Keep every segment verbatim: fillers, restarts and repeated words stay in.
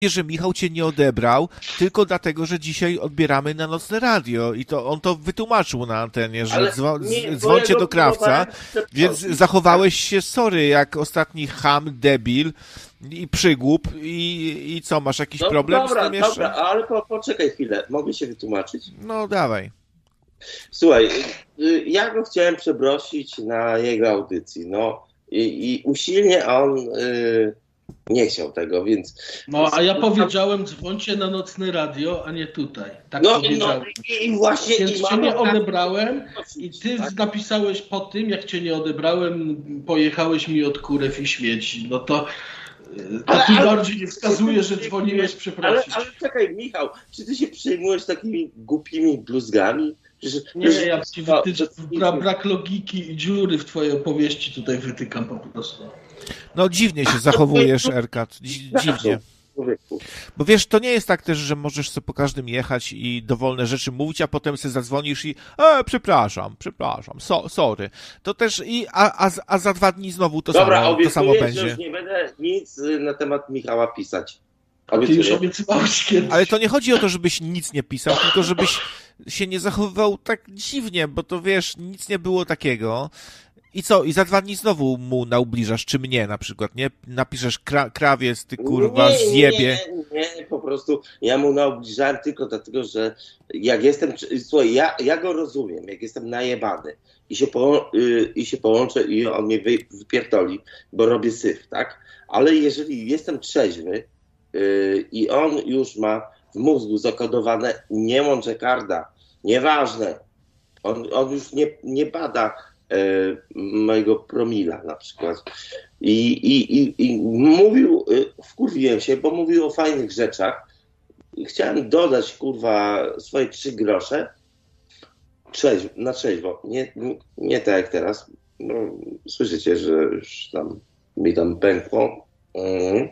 że Michał cię nie odebrał, tylko dlatego, że dzisiaj odbieramy na Nocne Radio i to on to wytłumaczył na antenie, że dzwo, nie, dzwońcie do krawca, więc zachowałeś się, sorry, jak ostatni cham, debil i przygłup i, i co, masz jakiś no, problem dobra, z tym jeszcze? Dobra, ale po, poczekaj chwilę, mogę się wytłumaczyć? No dawaj. Słuchaj, ja go chciałem przeprosić na jego audycji, no i, i usilnie on y, nie chciał tego, więc... No, a ja powiedziałem, dzwońcie na Nocne Radio, a nie tutaj. Tak no, powiedziałem. No i właśnie... Więc i cię nie tak... odebrałem i ty tak? napisałeś po tym, jak cię nie odebrałem, pojechałeś mi od kurew i śmieci. No to... To tym bardziej nie wskazuje, że dzwoniłeś przeprosić. Ale, ale czekaj, Michał, czy ty się przejmujesz takimi głupimi bluzgami? Że, nie, że, ja ci wytyczam, bra, brak logiki i dziury w twojej opowieści tutaj wytykam po prostu. No dziwnie się zachowujesz, Erkat, dziwnie. Bo wiesz, to nie jest tak też, że możesz sobie po każdym jechać i dowolne rzeczy mówić, a potem sobie zadzwonisz i e, przepraszam, przepraszam, so, sorry. To też i, a, a, a za dwa dni znowu to Dobra, samo, to samo będzie. Że już nie będę nic na temat Michała pisać. Ty już obiecywałeś kiedyś. Ale to nie chodzi o to, żebyś nic nie pisał, tylko żebyś się nie zachowywał tak dziwnie, bo to wiesz, nic nie było takiego. I co? I za dwa dni znowu mu naubliżasz, czy mnie na przykład, nie? Napiszesz kra krawiec, ty kurwa, nie, zjebie. Nie, nie, po prostu ja mu naubliżałem tylko dlatego, że jak jestem, słuchaj, ja, ja go rozumiem, jak jestem najebany i się, po, yy, i się połączę i on mnie wy, wypierdoli, bo robię syf, tak? Ale jeżeli jestem trzeźwy yy, i on już ma w mózgu zakodowane nie Monte Carda, nieważne, on, on już nie, nie bada mojego promila na przykład. I, i, i, i mówił, wkurwiłem się, bo mówił o fajnych rzeczach. Chciałem dodać, kurwa, swoje trzy grosze Trzeź, na trzeźwo. Nie, nie, nie tak jak teraz. No, słyszycie, że już tam mi tam pękło. Mm.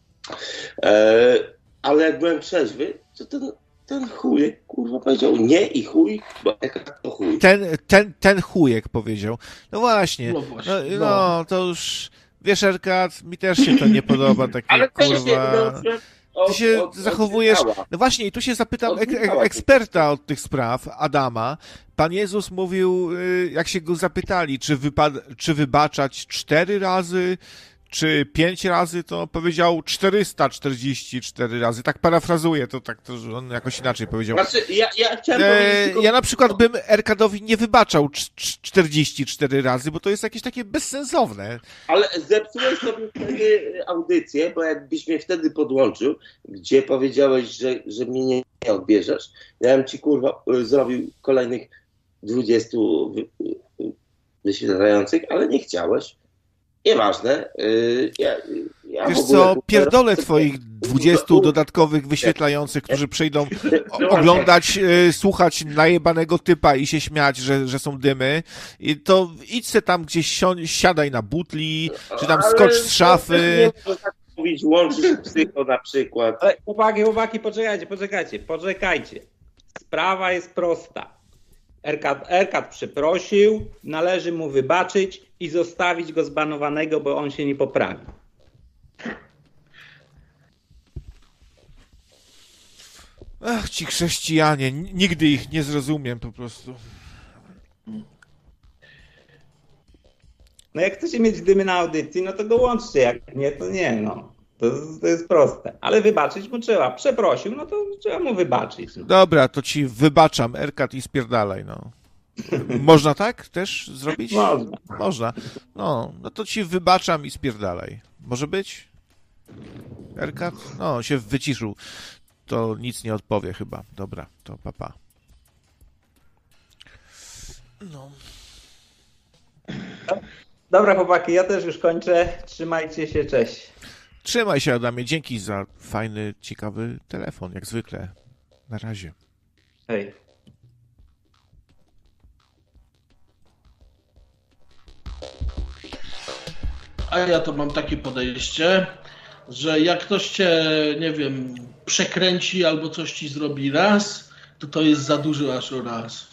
E, ale jak byłem trzeźwy, to ten Ten chujek, kurwa, powiedział nie i chuj, bo to chuj. Ten, ten, ten chujek powiedział. No właśnie, no, właśnie, no, no. no to już, wiesz, Erkat, mi też się to nie podoba, takie ale kurwa... Od, Ty się od, zachowujesz... od No właśnie, i tu się zapytam ek eksperta od tych spraw, Adama. Pan Jezus mówił, jak się go zapytali, czy, czy wybaczać cztery razy, czy pięć razy, to powiedział czterysta czterdzieści cztery razy. Tak parafrazuję, to tak to on jakoś inaczej powiedział. Znaczy, ja, ja chciałem e, powiedzieć tylko... Ja na przykład bym Erkadowi nie wybaczał czterdzieści cztery razy, bo to jest jakieś takie bezsensowne. Ale zepsułeś sobie wtedy audycję, bo jakbyś mnie wtedy podłączył, gdzie powiedziałeś, że, że mnie nie, nie odbierzesz, ja bym ci, kurwa, zrobił kolejnych dwudziestu wyświetlających, ale nie chciałeś. Nieważne. Yy, ja, ja Wiesz w ogóle... co, pierdolę twoich dwudziestu dodatkowych wyświetlających, którzy przyjdą oglądać, yy, słuchać najebanego typa i się śmiać, że, że są dymy. I to idź se tam gdzieś siadaj na butli, czy tam skocz z szafy. Nie tak mówić, łączysz psycho na przykład. Ale chłopaki, chłopaki, poczekajcie, poczekajcie, poczekajcie. Sprawa jest prosta. Erkat, Erkat przeprosił, należy mu wybaczyć i zostawić go zbanowanego, bo on się nie poprawi. Ach, ci chrześcijanie, nigdy ich nie zrozumiem po prostu. No jak chcecie mieć dymy na audycji, no to go łączcie, jak nie, to nie, no. To, to jest proste. Ale wybaczyć mu trzeba. Przeprosił, no to trzeba mu wybaczyć. No. Dobra, to ci wybaczam, Erkat, i spierdalaj, no. Można tak też zrobić? Można. Można. No, no to ci wybaczam i spierdalaj. Może być? Erkat? No, się wyciszył. To nic nie odpowie chyba. Dobra, to papa. No. Dobra, chłopaki, ja też już kończę. Trzymajcie się, cześć. Trzymaj się, Adamie. Dzięki za fajny, ciekawy telefon, jak zwykle. Na razie. Hej. A ja to mam takie podejście, że jak ktoś cię, nie wiem, przekręci albo coś ci zrobi raz, to to jest za dużo aż o raz.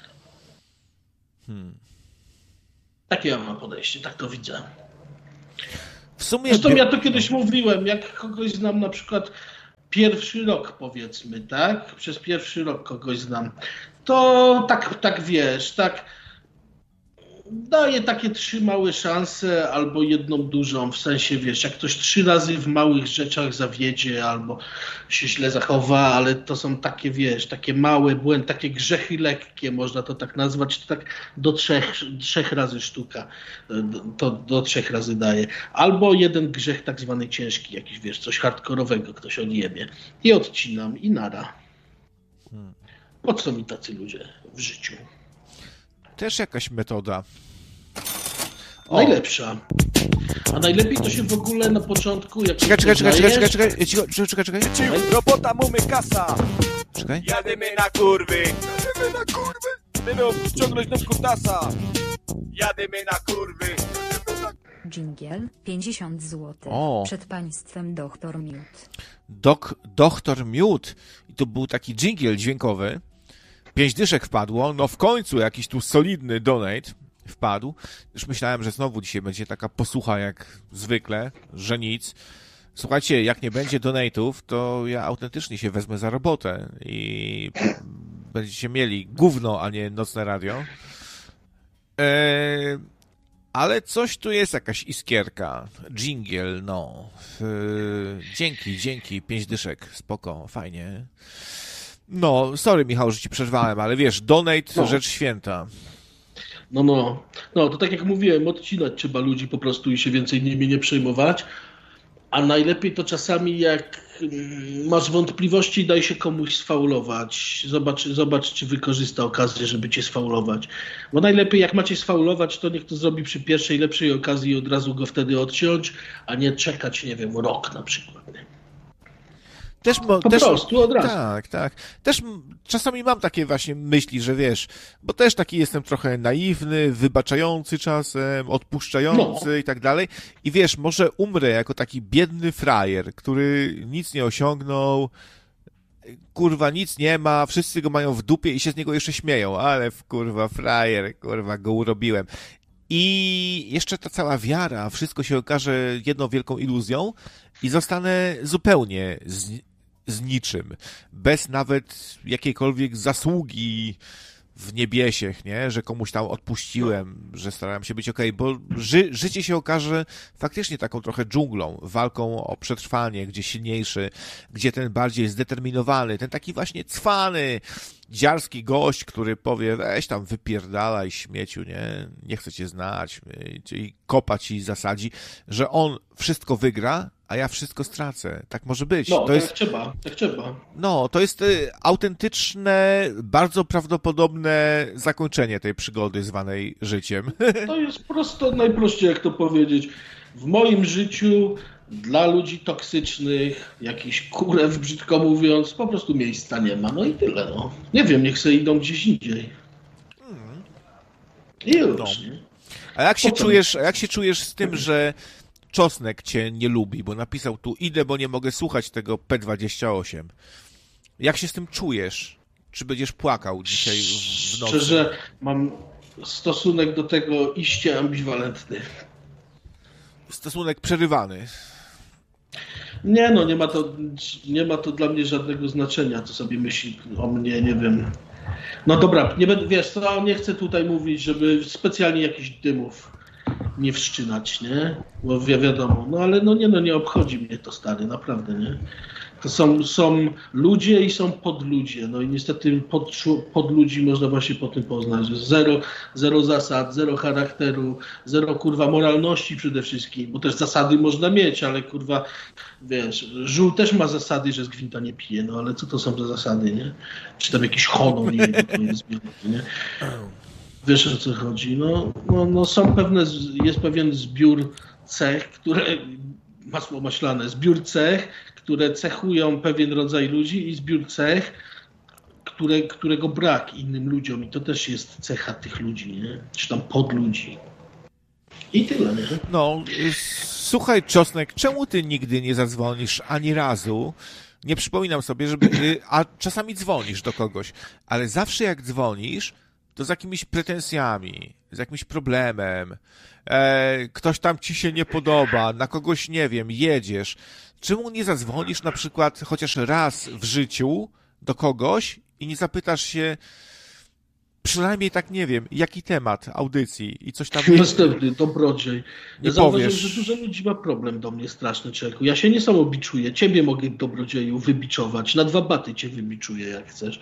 Hmm. Takie ja mam podejście, tak to widzę. W sumie... Zresztą ja to kiedyś mówiłem, jak kogoś znam na przykład pierwszy rok, powiedzmy, tak? Przez pierwszy rok kogoś znam. To tak, tak wiesz, tak daje takie trzy małe szanse albo jedną dużą, w sensie, wiesz, jak ktoś trzy razy w małych rzeczach zawiedzie albo się źle zachowa, ale to są takie, wiesz, takie małe błędy, takie grzechy lekkie, można to tak nazwać, to tak do trzech, trzech razy sztuka, to do trzech razy daje. Albo jeden grzech tak zwany ciężki, jakiś, wiesz, coś hardkorowego ktoś odjebie i odcinam i nara. Po co mi tacy ludzie w życiu? Też jakaś metoda. O. Najlepsza. A najlepiej to się w ogóle na początku... Jak czekaj, czekaj, czekaj, czekaj, czekaj, czekaj, czekaj, czekaj, czekaj, czekaj. Robota, mamy kasa. Czekaj. Jadymy na kurwy. Jadymy na kurwy. Chcemy obciągnąć do kutasa. Jadymy na kurwy. Dżingiel, pięćdziesiąt złotych. O. Przed państwem doktor Miód. Dok, doktor Miód. I to był taki dżingiel dźwiękowy. Pięć dyszek wpadło, no w końcu jakiś tu solidny donate wpadł. Już myślałem, że znowu dzisiaj będzie taka posłucha jak zwykle, że nic. Słuchajcie, jak nie będzie donate'ów, to ja autentycznie się wezmę za robotę i będziecie mieli gówno, a nie nocne radio. Eee, ale coś tu jest, jakaś iskierka. Dżingiel, no. Eee, dzięki, dzięki, pięć dyszek, spoko, fajnie. No, sorry Michał, że ci przerwałem, ale wiesz, donate no. Rzecz święta. No, no. No, to tak jak mówiłem, odcinać trzeba ludzi po prostu i się więcej nimi nie przejmować. A najlepiej to czasami jak masz wątpliwości, daj się komuś sfaulować. Zobacz, zobacz, czy wykorzysta okazję, żeby cię sfaulować. Bo najlepiej jak macie sfaulować, to niech to zrobi przy pierwszej, lepszej okazji i od razu go wtedy odciąć, a nie czekać, nie wiem, rok na przykład. Nie? Też, mo, po też, prostu od razu. Tak, tak. Też czasami mam takie właśnie myśli, że wiesz, bo też taki jestem trochę naiwny, wybaczający czasem, odpuszczający no. i tak dalej. I wiesz, może umrę jako taki biedny frajer, który nic nie osiągnął, kurwa, nic nie ma, wszyscy go mają w dupie i się z niego jeszcze śmieją, ale kurwa, frajer, kurwa, go urobiłem. I jeszcze ta cała wiara, wszystko się okaże jedną wielką iluzją i zostanę zupełnie z, z niczym, bez nawet jakiejkolwiek zasługi w niebiesiech, nie? Że komuś tam odpuściłem, że starałem się być okej, bo ży, życie się okaże faktycznie taką trochę dżunglą, walką o przetrwanie, gdzie silniejszy, gdzie ten bardziej zdeterminowany, ten taki właśnie cwany, dziarski gość, który powie, weź tam wypierdalaj śmieciu, nie? Nie chcę cię znać, i kopa ci zasadzi, że on wszystko wygra, a ja wszystko stracę. Tak może być. No, to tak jest, trzeba, tak trzeba. No, to jest y, autentyczne, bardzo prawdopodobne zakończenie tej przygody zwanej życiem. To jest prosto, najprościej jak to powiedzieć. W moim życiu dla ludzi toksycznych, jakiś kurew, brzydko mówiąc, po prostu miejsca nie ma. No i tyle, no. Nie wiem, niech sobie idą gdzieś indziej. Hmm. I już, no. Nie? A jak się czujesz, a jak się czujesz z tym, że Czosnek cię nie lubi, bo napisał tu, idę, bo nie mogę słuchać tego P dwadzieścia osiem. Jak się z tym czujesz? Czy będziesz płakał dzisiaj w nocy? Szczerze, mam stosunek do tego iście ambiwalentny. Stosunek przerywany. Nie no, nie ma to, nie ma to dla mnie żadnego znaczenia, co sobie myśli o mnie, nie wiem. No dobra, nie będę, wiesz co, nie chcę tutaj mówić, żeby specjalnie jakichś dymów nie wszczynać, nie? Bo wi- wiadomo, no ale no nie, no nie obchodzi mnie to, stary, naprawdę, nie? To są, są ludzie i są podludzie, no i niestety pod, pod ludzi można właśnie po tym poznać, że zero, zero zasad, zero charakteru, zero kurwa moralności przede wszystkim, bo też zasady można mieć, ale kurwa, wiesz, żółw też ma zasady, że z gwinta nie pije, no ale co to są za zasady, nie? Czy tam jakiś honor, nie wiem, to jest, nie? Wiesz, o co chodzi, no, no, no są pewne, jest pewien zbiór cech, które, masło maślane, zbiór cech, które cechują pewien rodzaj ludzi i zbiór cech, które, którego brak innym ludziom i to też jest cecha tych ludzi, nie? Czy tam podludzi. I tyle, nie? No, słuchaj Czosnek, czemu ty nigdy nie zadzwonisz ani razu? Nie przypominam sobie, żeby, a czasami dzwonisz do kogoś, ale zawsze jak dzwonisz, to z jakimiś pretensjami, z jakimś problemem, e, ktoś tam ci się nie podoba, na kogoś, nie wiem, jedziesz, czemu nie zadzwonisz na przykład chociaż raz w życiu do kogoś i nie zapytasz się, przynajmniej tak, nie wiem, jaki temat audycji i coś tam... Następny, dobrodziej. Nie Ja zauważyłem, powiesz. że dużo ludzi ma problem do mnie straszny, człowieku. Ja się nie samobiczuję. Ciebie mogę, dobrodzieju, wybiczować. Na dwa baty cię wybiczuję, jak chcesz.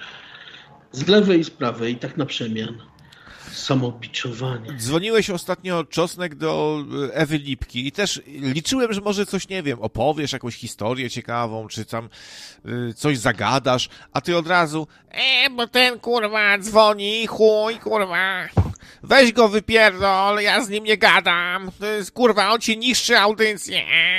Z lewej i z prawej, i tak na przemian. Samobiczowanie. Dzwoniłeś ostatnio, Czosnek, do Ewy Lipki i też liczyłem, że może coś, nie wiem, opowiesz, jakąś historię ciekawą, czy tam y, coś zagadasz, a ty od razu, e, bo ten kurwa dzwoni, chuj, kurwa, weź go wypierdol, ja z nim nie gadam, to jest kurwa, on ci niszczy audycję.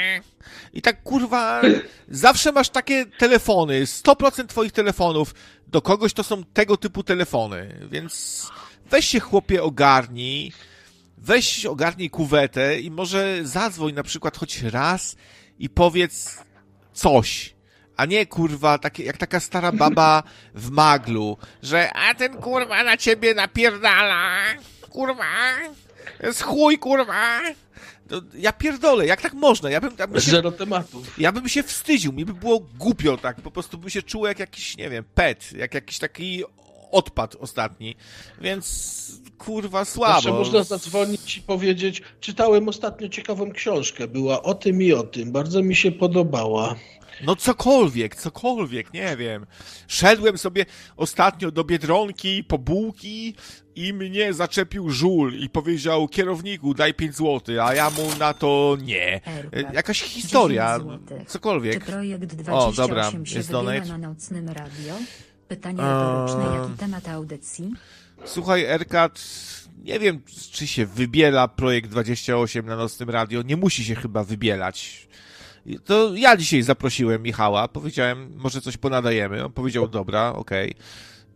I tak kurwa, zawsze masz takie telefony, sto procent twoich telefonów do kogoś to są tego typu telefony, więc... Weź się, chłopie, ogarnij, weź ogarnij kuwetę i może zadzwoń na przykład choć raz i powiedz coś, a nie, kurwa, takie, jak taka stara baba w maglu, że a ten, kurwa, na ciebie napierdala, kurwa, jest chuj, kurwa. To ja pierdolę, jak tak można? Ja bym, ja bym się, Zero tematów. ja bym się wstydził, mi by było głupio tak, po prostu bym się czuł jak jakiś, nie wiem, pet, jak jakiś taki... odpad ostatni, więc kurwa słabo. Zawsze można zadzwonić i powiedzieć, czytałem ostatnio ciekawą książkę, była o tym i o tym, bardzo mi się podobała. No cokolwiek, cokolwiek, nie wiem. Szedłem sobie ostatnio do Biedronki po bułki i mnie zaczepił żul i powiedział, kierowniku, daj pięć złotych, a ja mu na to nie. Erka. Jakaś historia, dziesięć cokolwiek. Czy projekt O, dwadzieścia dobra, osiem się jest wybiera donate. na nocnym radio? Pytanie retoryczne, jaki temat audycji? Słuchaj, Erkat, nie wiem, czy się wybiela projekt dwadzieścia osiem na Nocnym Radio. Nie musi się chyba wybielać. To ja dzisiaj zaprosiłem Michała, powiedziałem, może coś ponadajemy. On powiedział, dobra, okej. Okay.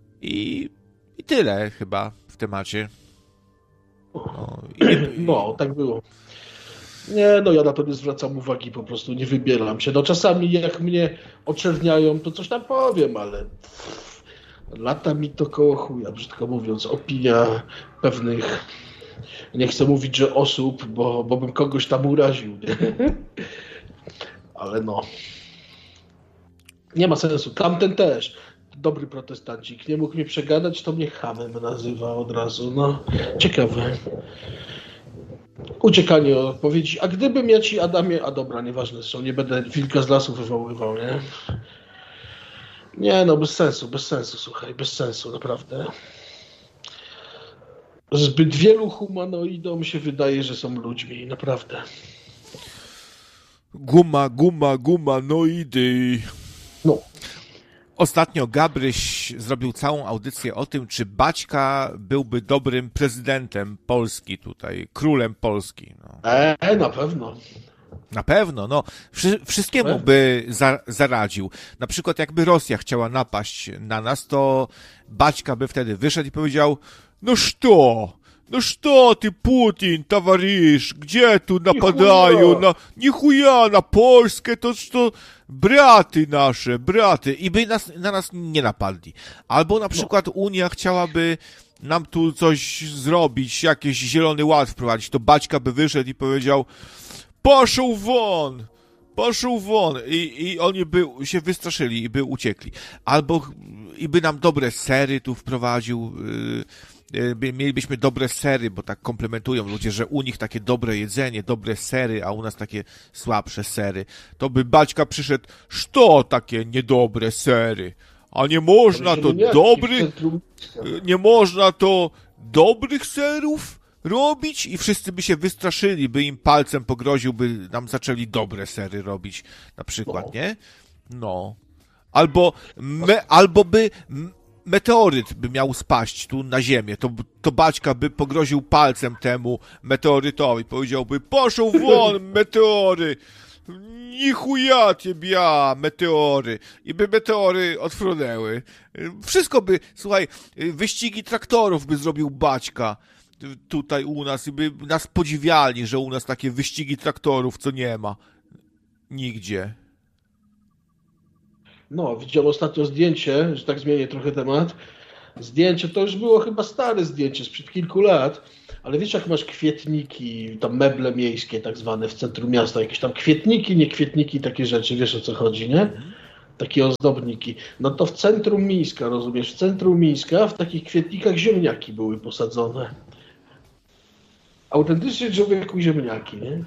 I, I tyle chyba w temacie. No, i, No, tak było. Nie, no ja na to nie zwracam uwagi, po prostu nie wybieram się. No czasami jak mnie oczerniają, to coś tam powiem, ale pff, lata mi to koło chuja, brzydko mówiąc, opinia pewnych, nie chcę mówić, że osób, bo, bo bym kogoś tam uraził, nie? Ale no, nie ma sensu. Tamten też, dobry protestancik, nie mógł mnie przegadać, to mnie chamem nazywa od razu, no, ciekawe. Uciekanie od odpowiedzi. A gdybym ja ci, Adamie, a dobra, nieważne są, nie będę wilka z lasu wywoływał, nie? Nie, no bez sensu, bez sensu, słuchaj, bez sensu, naprawdę. Zbyt wielu humanoidom się wydaje, że są ludźmi, naprawdę. Guma, guma, guma, no idy. No. Ostatnio Gabryś zrobił całą audycję o tym, czy Baćka byłby dobrym prezydentem Polski tutaj, królem Polski. No. E, na pewno. Na pewno, no. Wszy, wszystkiemu by za, zaradził. Na przykład jakby Rosja chciała napaść na nas, to Baćka by wtedy wyszedł i powiedział, no что? No что ty, Putin, towarzysz, gdzie tu napadają? Na, nichuja, na Polskę, to to braty nasze, braty. I by nas, na nas nie napadli. Albo na przykład no. Unia chciałaby nam tu coś zrobić, jakiś zielony ład wprowadzić, to Baćka by wyszedł i powiedział, poszł won, poszł won. I, i oni by się wystraszyli i by uciekli. Albo i by nam dobre sery tu wprowadził, yy, mielibyśmy dobre sery, bo tak komplementują ludzie, że u nich takie dobre jedzenie, dobre sery, a u nas takie słabsze sery. To by Baćka przyszedł, što takie niedobre sery? A nie można to dobrych, nie można to dobrych serów robić? I wszyscy by się wystraszyli, by im palcem pogroził, by nam zaczęli dobre sery robić, na przykład, nie? No. Albo, me, albo by meteoryt by miał spaść tu na ziemię, to, to Baćka by pogroził palcem temu meteorytowi, powiedziałby, poszł won, meteory, nichuja ciebia, meteory, i by meteory odfrunęły. Wszystko by, słuchaj, wyścigi traktorów by zrobił Baćka tutaj u nas i by nas podziwiali, że u nas takie wyścigi traktorów, co nie ma nigdzie. No, widziałem ostatnio zdjęcie, że tak zmienię trochę temat, Zdjęcie to już było chyba stare zdjęcie sprzed kilku lat, ale wiesz, jak masz kwietniki, tam meble miejskie tak zwane w centrum miasta, jakieś tam kwietniki, nie kwietniki, takie rzeczy, wiesz o co chodzi, nie? Takie ozdobniki. No to w centrum Mińska, rozumiesz, w centrum Mińska w takich kwietnikach ziemniaki były posadzone. Autentycznie człowieku ziemniaki, nie?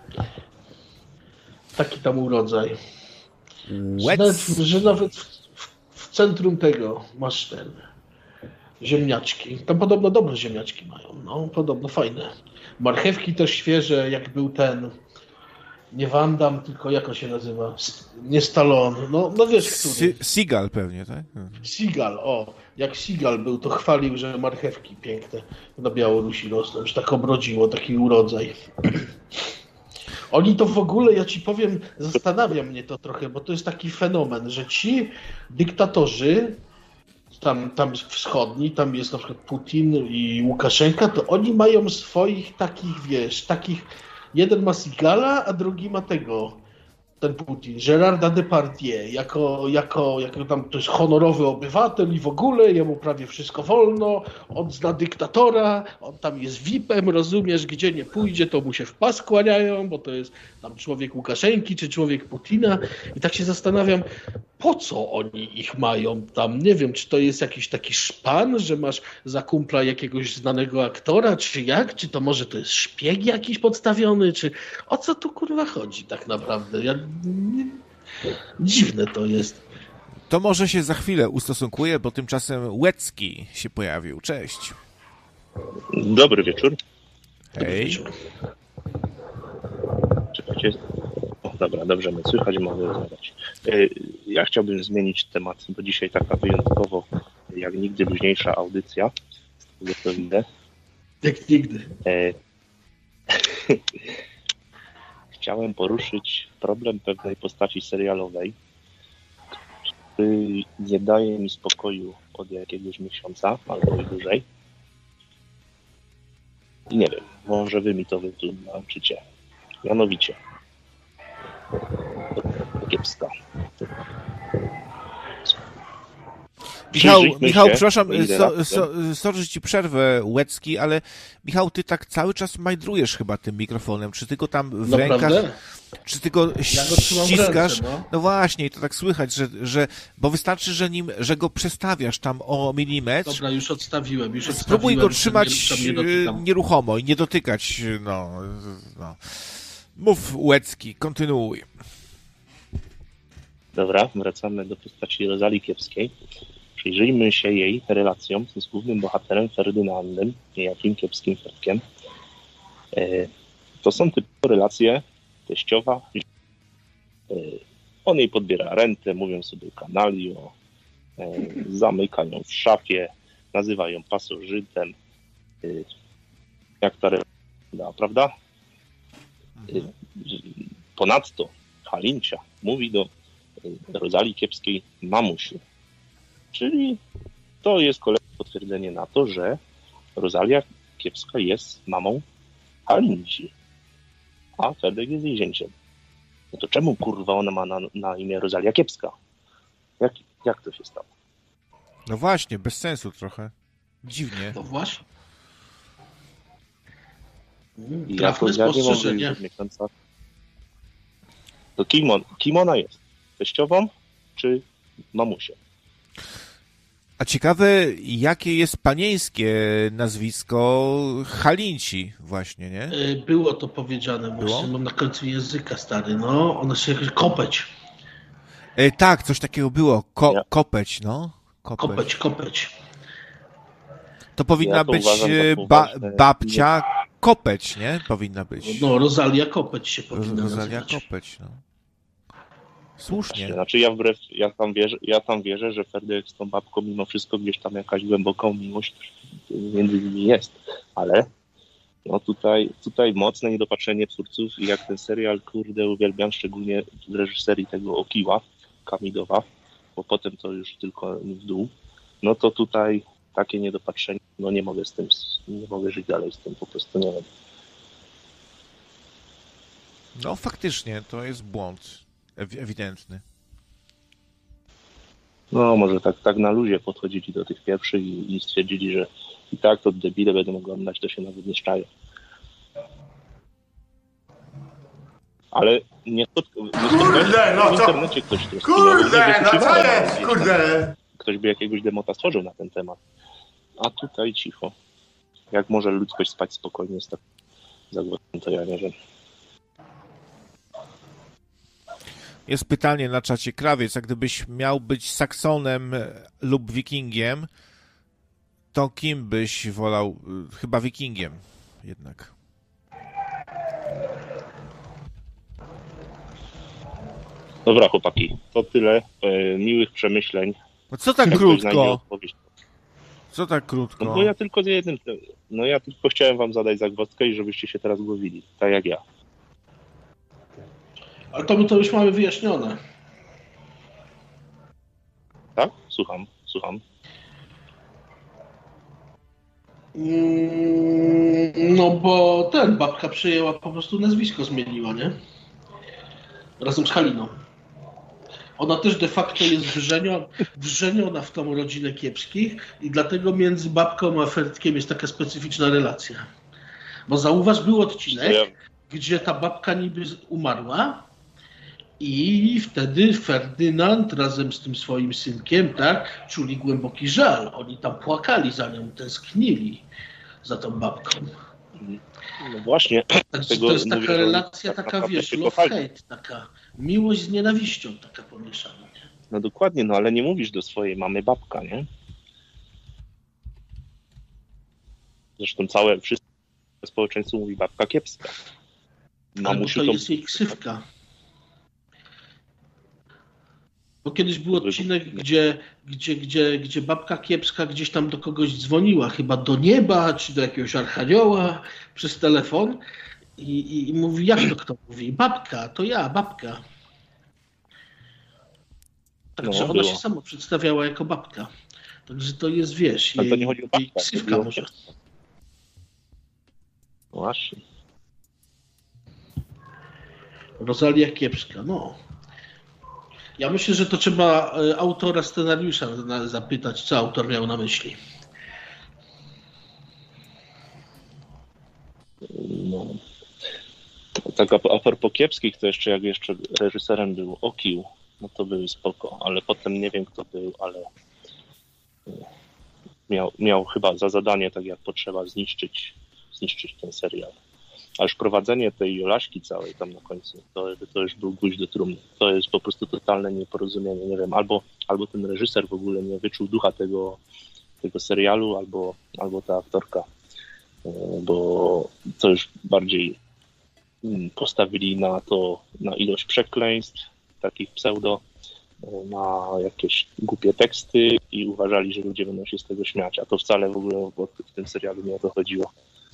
Taki tam urodzaj. Że nawet, że nawet w, w, w centrum tego masz ten ziemniaczki. Tam podobno dobre ziemniaczki mają, no podobno fajne. Marchewki też świeże, jak był ten nie Van Damme, tylko jak on się nazywa? Nie Stallone, no, no wiesz który. Seagal pewnie, tak? Seagal, o. Jak Seagal był, to chwalił, że marchewki piękne na Białorusi rosną, że tak obrodziło, taki urodzaj. Oni to w ogóle, ja ci powiem, zastanawia mnie to trochę, bo to jest taki fenomen, że ci dyktatorzy tam, tam wschodni, tam jest na przykład Putin i Łukaszenka, to oni mają swoich takich, wiesz, takich, jeden ma Seagala, a drugi ma tego, ten Putin, Gérarda Depardieu, jako, jako, jako tam to jest honorowy obywatel i w ogóle jemu prawie wszystko wolno, on zna dyktatora, on tam jest V I P-em, rozumiesz, gdzie nie pójdzie, to mu się w pas kłaniają, bo to jest tam człowiek Łukaszenki czy człowiek Putina i tak się zastanawiam, po co oni ich mają tam, nie wiem, czy to jest jakiś taki szpan, że masz za kumpla jakiegoś znanego aktora, czy jak, czy to może to jest szpieg jakiś podstawiony, czy o co tu kurwa chodzi tak naprawdę, ja dziwne to jest. To może się za chwilę ustosunkuję, bo tymczasem Łecki się pojawił. Cześć. Dobry wieczór. Hej. Czekajcie. O, dobra, dobrze mnie słychać, mogę rozmawiać. Ja chciałbym zmienić temat, bo dzisiaj taka wyjątkowo jak nigdy luźniejsza audycja. Z tego co widzę. Jak nigdy. E... Chciałem poruszyć problem pewnej postaci serialowej, który nie daje mi spokoju od jakiegoś miesiąca albo i dłużej. I nie wiem, może wy mi to wytłumaczycie. Mianowicie. Kiepska. Michał, Michał się, przepraszam, so, so, sorry, że ci przerwę, Łecki, ale Michał, ty tak cały czas majdrujesz chyba tym mikrofonem. Czy ty go tam w Naprawdę? rękach, czy ty go Ja go ściskasz? ręce, no. no właśnie, i to tak słychać, że, że bo wystarczy, że nim, że go przestawiasz tam o milimetr. Dobra, już odstawiłem, już odstawiłem. Spróbuj go trzymać nie, nie nieruchomo i nie dotykać, no, no. Mów, Łecki, kontynuuj. Dobra, wracamy do postaci Rozalii Kiepskiej. Przyjrzyjmy się jej relacjom z głównym bohaterem Ferdynandem, niejakim kiepskim Ferdkiem. To są typowe relacje teściowa. On jej podbiera rentę, mówią sobie kanalio, zamykają w szafie, nazywają pasożytem. Jak ta relacja, prawda? Ponadto Halincia mówi do Rozalii Kiepskiej mamusiu. Czyli to jest kolejne potwierdzenie na to, że Rozalia Kiepska jest mamą Halinci, a Ferdek jest jej zięciem. No to czemu kurwa ona ma na, na imię Rozalia Kiepska? Jak, jak to się stało? No właśnie, bez sensu trochę. Dziwnie. No właśnie. I Trafne ja, ja spostrzeżenie. To kim, on, kim ona jest? Teściową czy mamusią? A ciekawe, jakie jest panieńskie nazwisko Halinci właśnie, nie? Było to powiedziane właśnie, Było? mam na końcu języka, stary, no, ona się jakoś kopeć. E, tak, coś takiego było. Ko- Ja. Kopeć, no. Kopeć. Kopeć, kopeć. To powinna Ja to być uważam za ba- poważne- babcia Kopeć, nie? Powinna być. No, Rozalia Kopeć się powinna Rozalia nazywać. Kopeć, no. Słusznie. Znaczy ja wbrew, ja tam wierzę, ja tam wierzę, że Ferdek z tą babką mimo wszystko gdzieś tam jakaś głęboką miłość między nimi jest, ale no tutaj, tutaj mocne niedopatrzenie twórców i jak ten serial, kurde, uwielbiam, szczególnie w reżyserii tego Okiła, Kamidowa, bo potem to już tylko w dół, no to tutaj takie niedopatrzenie, no nie mogę z tym, nie mogę żyć dalej z tym, po prostu nie wiem. No faktycznie, to jest błąd. Ew- ewidentny. No może tak, tak na luzie podchodzili do tych pierwszych i, i stwierdzili, że i tak to debile będą oglądać, to się nawet nie szczają. Ale nie spotkałem Kurde, no w co? internecie ktoś, który Kurde, no co jest, kurde? Ktoś by jakiegoś demota stworzył na ten temat. A tutaj cicho. Jak może ludzkość spać spokojnie z tak zagłosem, to ja nie wiem. Jest pytanie na czacie. Krawiec, a gdybyś miał być Saksonem lub Wikingiem, to kim byś wolał? Chyba Wikingiem jednak. Dobra, chłopaki, to tyle e, miłych przemyśleń. No co tak Jak ktoś znajdzie krótko? odpowiedź. Co tak krótko? No bo ja tylko z jednym, no ja tylko chciałem wam zadać zagwozdkę i żebyście się teraz głowili, tak jak ja. Ale to my to już mamy wyjaśnione. Tak? Słucham, słucham. Mm, No bo ten, babka przyjęła, po prostu nazwisko zmieniła, nie? Razem z Haliną. Ona też de facto jest wrzeniona, wrzeniona w tą rodzinę Kiepskich i dlatego między babką a Ferdkiem jest taka specyficzna relacja. Bo zauważ, był odcinek, Ja- gdzie ta babka niby umarła i wtedy Ferdynand razem z tym swoim synkiem, tak, czuli głęboki żal. Oni tam płakali za nią, tęsknili za tą babką. No właśnie. Także Tego to jest mówię, taka że relacja, tak taka naprawdę wiesz, się love kochali. hate, taka miłość z nienawiścią, taka pomieszana. Nie? No dokładnie, no ale nie mówisz do swojej mamy babka, nie? Zresztą całe, wszystko społeczeństwo mówi babka kiepska. Albo Mamusiu to to... jest jej ksywka. Bo kiedyś był odcinek, gdzie, gdzie, gdzie, gdzie babka kiepska gdzieś tam do kogoś dzwoniła, chyba do nieba, czy do jakiegoś archanioła przez telefon i, i, i mówi, jak to kto mówi? Babka, to ja, babka. Także No, ona było. się sama przedstawiała jako babka. Także to jest, wiesz, Ale to jej, nie chodzi o jej babkę, ksywka chodzi o może. kiepska. Właśnie. Rosalia Kiepska, no. Ja myślę, że to trzeba e, autora scenariusza na- zapytać, co autor miał na myśli. No. Tak a, a propos kiepskich, to jeszcze jak jeszcze reżyserem był Okił, no to był spoko, ale potem nie wiem kto był, ale miał, miał chyba za zadanie, tak jak potrzeba, zniszczyć, zniszczyć ten serial. A już prowadzenie tej Jolaśki całej tam na końcu, to, to już był gwóźdź do trumny. To jest po prostu totalne nieporozumienie, nie wiem, albo, albo ten reżyser w ogóle nie wyczuł ducha tego, tego serialu, albo, albo ta aktorka, bo to już bardziej postawili na to, na ilość przekleństw, takich pseudo, na jakieś głupie teksty i uważali, że ludzie będą się z tego śmiać, a to wcale w ogóle w tym serialu nie o to chodziło.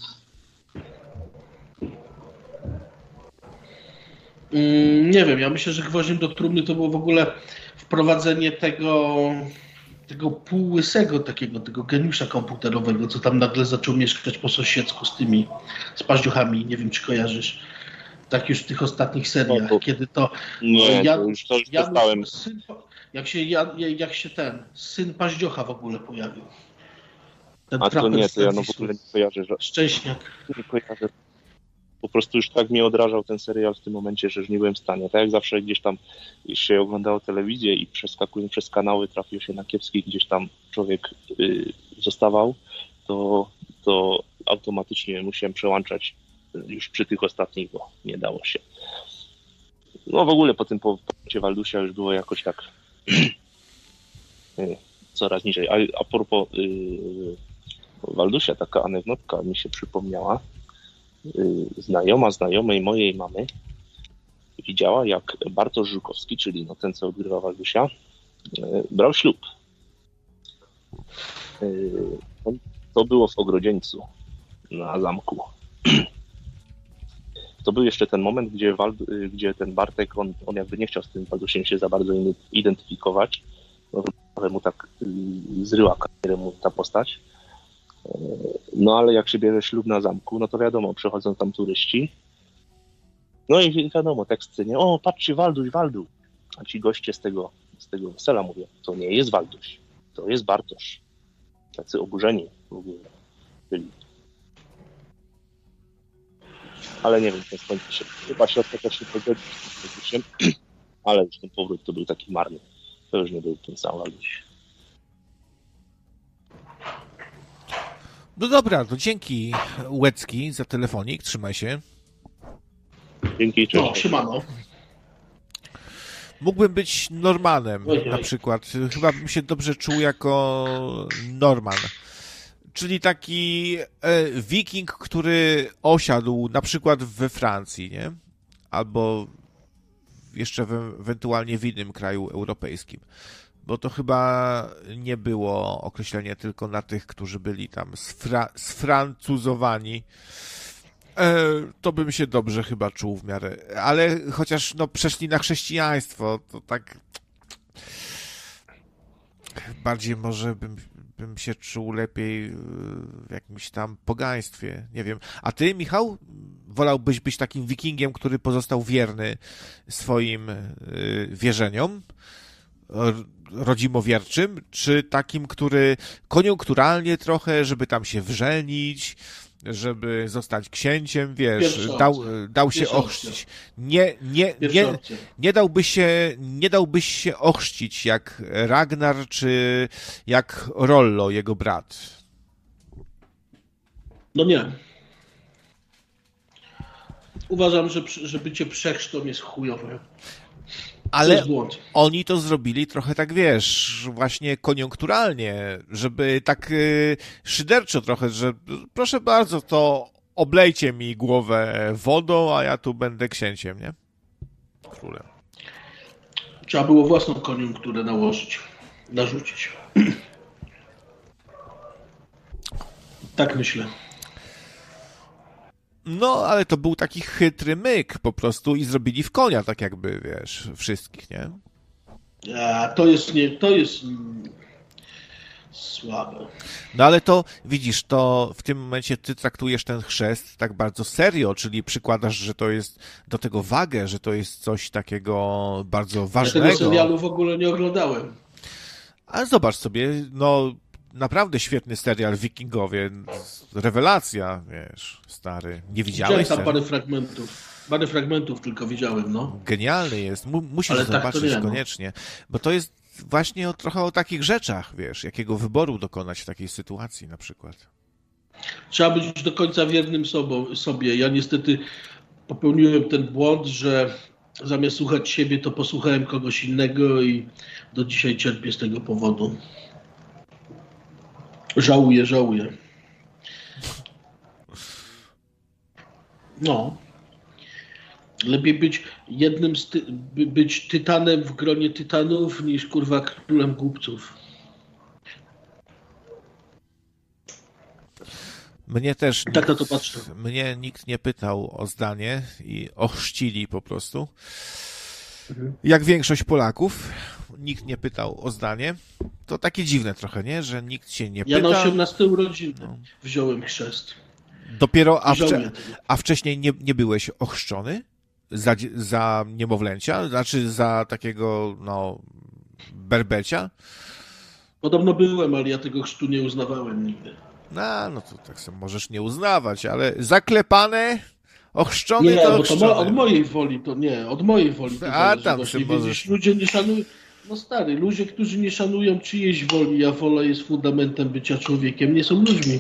Mm, nie wiem, ja myślę, że gwoździem do trumny to było w ogóle wprowadzenie tego, tego półłysego takiego, tego geniusza komputerowego, co tam nagle zaczął mieszkać po sąsiedzku z tymi, z paździochami, nie wiem czy kojarzysz. Tak już w tych ostatnich seriach, No to- kiedy to Nie, to Janusz- już, to już Janusz, dostałem. syn, jak, się, ja- jak się ten, syn paździocha w ogóle pojawił. Ten A to traper nie, z to ja no w serwisu. ogóle nie kojarzę, że Szczęśniak. nie kojarzę. Po prostu już tak mnie odrażał ten serial w tym momencie, że już nie byłem w stanie. Tak jak zawsze gdzieś tam się oglądało telewizję i przeskakując przez kanały trafił się na kiepskich, gdzieś tam człowiek y, zostawał, to, to automatycznie musiałem przełączać już przy tych ostatnich, bo nie dało się. No w ogóle po tym powrocie Waldusia już było jakoś tak y, coraz niżej. A, a propos y, Waldusia, taka anegdotka mi się przypomniała. Znajoma znajomej mojej mamy widziała, jak Bartosz Żukowski, czyli no ten, co odgrywa Waldusia, brał ślub. To było w Ogrodzieńcu na zamku. To był jeszcze ten moment, gdzie, Wald, gdzie ten Bartek, on, on jakby nie chciał z tym Waldusiem się za bardzo identyfikować. No, trochę mu tak zryła karierę mu ta postać. No ale jak się bierze ślub na zamku, no to wiadomo, przychodzą tam turyści. No i wiadomo, teksty, nie? O, patrzcie, Walduś, Waldu. A ci goście z tego, z tego wesela mówię, to nie jest Walduś, to jest Bartosz. Tacy oburzeni w ogóle byli. Ale nie wiem, ten skończy się. Chyba się ostatecznie pogodzić z tym, ale już ten powrót to był taki marny. To już nie był ten sam Walduś. No dobra, to dzięki Łecki za telefonik, trzymaj się. Dzięki, cześć. No, siemano. Mógłbym być Normanem Ojej. na przykład. Chyba bym się dobrze czuł jako Norman. Czyli taki e, wiking, który osiadł na przykład we Francji, nie? Albo jeszcze we, ewentualnie w innym kraju europejskim. Bo to chyba nie było określenie tylko na tych, którzy byli tam sfra- sfrancuzowani. E, to bym się dobrze chyba czuł w miarę. Ale chociaż no, przeszli na chrześcijaństwo, to tak bardziej może bym, bym się czuł lepiej w jakimś tam pogaństwie. Nie wiem. A ty, Michał? Wolałbyś być takim wikingiem, który pozostał wierny swoim y, wierzeniom rodzimowierczym, czy takim, który koniunkturalnie trochę, żeby tam się wrzenić, żeby zostać księciem, wiesz, dał, dał się ochrzcić. Nie, nie, nie, nie dałbyś się, nie dałbyś się ochrzcić jak Ragnar, czy jak Rollo, jego brat. No nie. Uważam, że, że bycie przechrztą jest chujowe. Ale oni to zrobili trochę tak, wiesz, właśnie koniunkturalnie, żeby tak y, szyderczo trochę, że proszę bardzo, to oblejcie mi głowę wodą, a ja tu będę księciem, nie? Królem. Trzeba było własną koniunkturę nałożyć, narzucić. Tak myślę. No, ale to był taki chytry myk po prostu i zrobili w konia, tak jakby, wiesz, wszystkich, nie? A, to jest nie, to jest mm, słabe. No ale to, widzisz, to w tym momencie ty traktujesz ten chrzest tak bardzo serio, czyli przykładasz, że to jest do tego wagę, że to jest coś takiego bardzo ważnego. Ja tego serialu w ogóle nie oglądałem. Ale zobacz sobie, no naprawdę świetny serial Wikingowie, rewelacja, wiesz, stary, nie widziałeś? Widziałem tam parę fragmentów, parę fragmentów tylko widziałem, no. Genialny jest, M- musisz Ale zobaczyć tak to nie, koniecznie, no. Bo to jest właśnie o, trochę o takich rzeczach, wiesz, jakiego wyboru dokonać w takiej sytuacji na przykład. Trzeba być do końca wiernym sobą, sobie. Ja niestety popełniłem ten błąd, że zamiast słuchać siebie, to posłuchałem kogoś innego i do dzisiaj cierpię z tego powodu. Żałuję, żałuję. No. Lepiej być jednym z ty- by- być tytanem w gronie tytanów niż kurwa królem głupców. Mnie też Tak nikt, na to patrzę. mnie nikt nie pytał o zdanie i ochrzcili po prostu. Mhm. Jak większość Polaków, nikt nie pytał o zdanie. To takie dziwne trochę, nie? Że nikt się nie pyta. Ja na osiemnaste urodziny no. wziąłem chrzest. Dopiero, a, wcze- a wcześniej nie, nie byłeś ochrzczony? Za, za niemowlęcia? Znaczy za takiego, no, berbecia? Podobno byłem, ale ja tego chrztu nie uznawałem nigdy. No, no to tak sobie możesz nie uznawać, ale zaklepane, ochrzczony nie, to bo ochrzczony. to od mojej woli to nie, od mojej woli to a tam się możesz... Widzisz, ludzie nie szanują, no stary, ludzie, którzy nie szanują czyjejś woli, a wola jest fundamentem bycia człowiekiem, nie są ludźmi.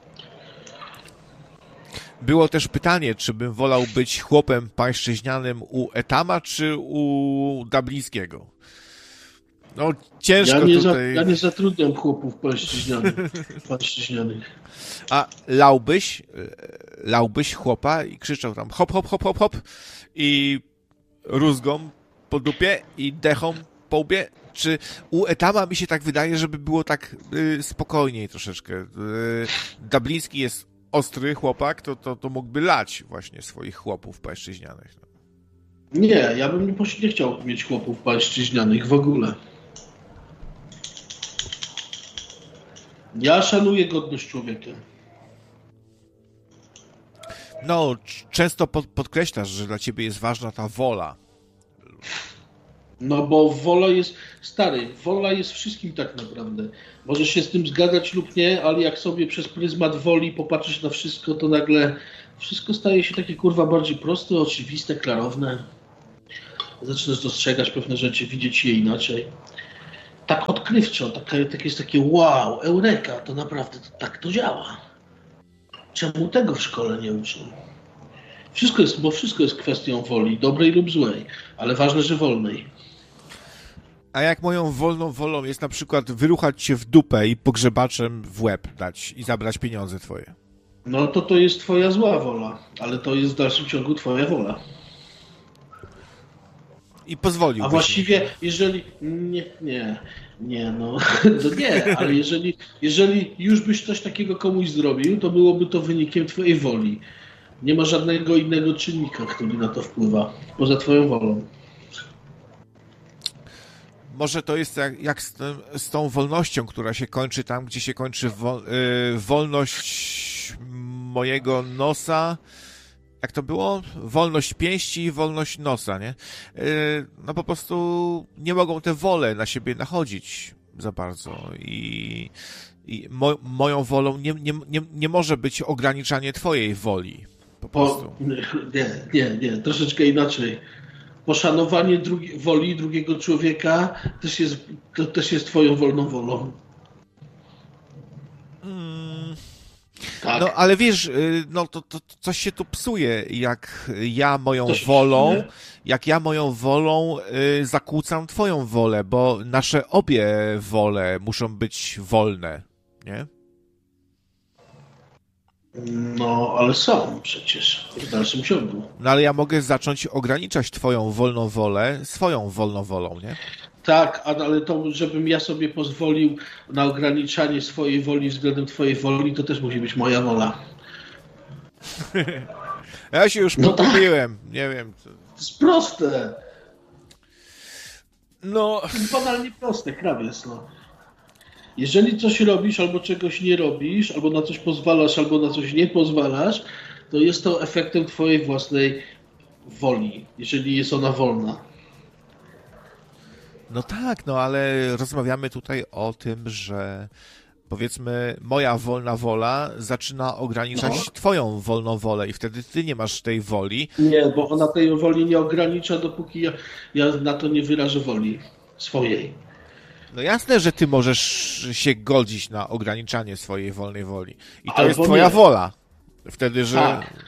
Było też pytanie, czy bym wolał być chłopem pańszczyźnianym u Etama, czy u Dublińskiego. No, ciężko ja nie tutaj... Za, ja nie zatrudniam chłopów pańszczyźnianych. pańszczyźnianych. A lałbyś, lałbyś chłopa i krzyczał tam hop, hop, hop, hop, hop i rózgą po dupie i dechą po łbie? Czy u Etama mi się tak wydaje, żeby było tak y, spokojniej troszeczkę. Y, Dubliński jest ostry chłopak, to, to, to mógłby lać właśnie swoich chłopów pańszczyźnianych. Nie, ja bym nie, nie chciał mieć chłopów pańszczyźnianych w ogóle. Ja szanuję godność człowieka. No, często pod, podkreślasz, że dla ciebie jest ważna ta wola. No bo wola jest, stary, wola jest wszystkim tak naprawdę. Możesz się z tym zgadzać lub nie, ale jak sobie przez pryzmat woli popatrzysz na wszystko, to nagle wszystko staje się takie kurwa bardziej proste, oczywiste, klarowne. Zaczynasz dostrzegać pewne rzeczy, widzieć je inaczej. Tak odkrywczo, tak, tak jest takie wow, eureka, to naprawdę to, tak to działa. Czemu tego w szkole nie uczą? Wszystko jest, bo wszystko jest kwestią woli, dobrej lub złej, ale ważne, że wolnej. A jak moją wolną wolą jest na przykład wyruchać cię w dupę i pogrzebaczem w łeb dać i zabrać pieniądze twoje? No to to jest twoja zła wola, ale to jest w dalszym ciągu twoja wola. I pozwolił. A właściwie, jeżeli... Nie, nie, nie, no... To nie, ale jeżeli, jeżeli już byś coś takiego komuś zrobił, to byłoby to wynikiem twojej woli. Nie ma żadnego innego czynnika, który na to wpływa, poza twoją wolą. Może to jest jak, jak z, tym, z tą wolnością, która się kończy tam, gdzie się kończy wo, y, wolność mojego nosa. Jak to było? Wolność pięści i wolność nosa, nie? Y, no po prostu nie mogą te wole na siebie nachodzić za bardzo i, i mo, moją wolą nie, nie, nie, nie może być ograniczanie twojej woli. Po prostu. O, nie, nie, nie, troszeczkę inaczej. Poszanowanie drugi, woli drugiego człowieka też jest, to też jest twoją wolną wolą. Hmm. Tak. No ale wiesz, no to, to, to coś się tu psuje, jak ja moją Coś wolą, psuje? jak ja moją wolą y, zakłócam twoją wolę, bo nasze obie wole muszą być wolne, nie? No, ale są przecież w dalszym ciągu. No ale ja mogę zacząć ograniczać twoją wolną wolę swoją wolną wolą, nie? Tak, ale to, żebym ja sobie pozwolił na ograniczanie swojej woli względem twojej woli, to też musi być moja wola. Ja się już No pogubiłem, tak. Nie wiem. Co... To jest proste. No... To jest banalnie proste, krawiec, no. Jeżeli coś robisz, albo czegoś nie robisz, albo na coś pozwalasz, albo na coś nie pozwalasz, to jest to efektem twojej własnej woli, jeżeli jest ona wolna. No tak, no ale rozmawiamy tutaj o tym, że powiedzmy moja wolna wola zaczyna ograniczać No. twoją wolną wolę i wtedy ty nie masz tej woli. Nie, bo ona tej woli nie ogranicza, dopóki ja, ja na to nie wyrażę woli swojej. No jasne, że ty możesz się godzić na ograniczanie swojej wolnej woli. I to Albo jest twoja nie. wola. Wtedy, że... Tak.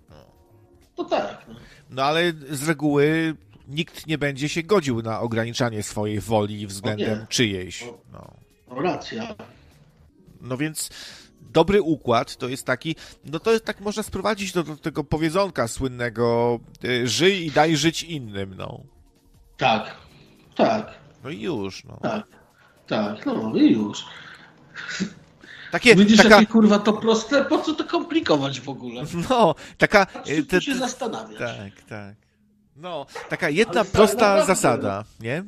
To tak. No. No ale z reguły nikt nie będzie się godził na ograniczanie swojej woli względem nie. czyjejś. No. No racja. No więc dobry układ to jest taki, no to jest, tak można sprowadzić do, do tego powiedzonka słynnego y, żyj i daj żyć innym, no. Tak. Tak. No i już, no. Tak. Tak. No i już. Takie, Widzisz, taka, jakie kurwa to proste? Po co to komplikować w ogóle? no, taka... Patrz, y, tu te- się te- zastanawiać. tak, tak. No, taka jedna Ale stary, prosta naprawdę, zasada, nie?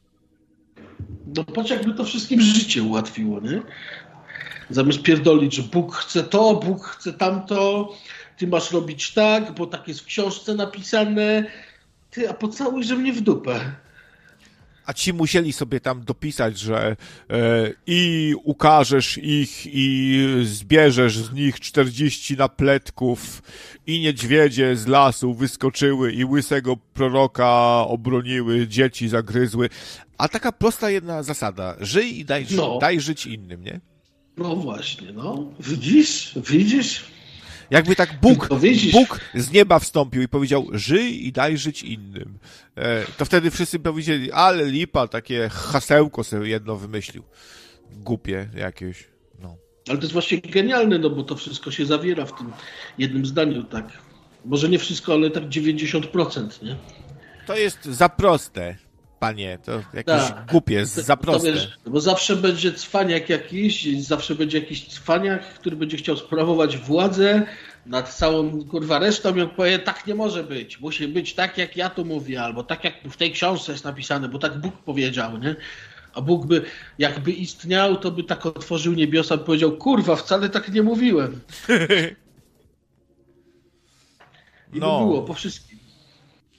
No patrz, jakby to wszystkim życie ułatwiło, nie? Zamiast pierdolić, że Bóg chce to, Bóg chce tamto, ty masz robić tak, bo tak jest w książce napisane. Ty, a pocałuj, że mnie w dupę. A ci musieli sobie tam dopisać, że e, i ukażesz ich i zbierzesz z nich czterdzieści napletków i niedźwiedzie z lasu wyskoczyły i łysego proroka obroniły, dzieci zagryzły. A taka prosta jedna zasada. Żyj i daj, No. daj żyć innym, nie? No właśnie, no. Widzisz? Widzisz? Jakby tak Bóg, To widzisz. Bóg z nieba wstąpił i powiedział, żyj i daj żyć innym. E, to wtedy wszyscy powiedzieli, ale lipa, takie hasełko sobie jedno wymyślił. Głupie jakieś, no. Ale to jest właśnie genialne, no bo to wszystko się zawiera w tym jednym zdaniu, tak. Może nie wszystko, ale tak dziewięćdziesiąt procent, nie? To jest za proste, panie, to jakieś Tak. głupie, za To proste. wiesz, bo zawsze będzie cwaniak jakiś, zawsze będzie jakiś cwaniak, który będzie chciał sprawować władzę nad całą kurwa resztą i on powie, tak nie może być, musi być tak jak ja tu mówię, albo tak jak w tej książce jest napisane, bo tak Bóg powiedział, nie? A Bóg by, jakby istniał, to by tak otworzył niebiosa i powiedział, kurwa, wcale tak nie mówiłem. I No. by było po wszystkim.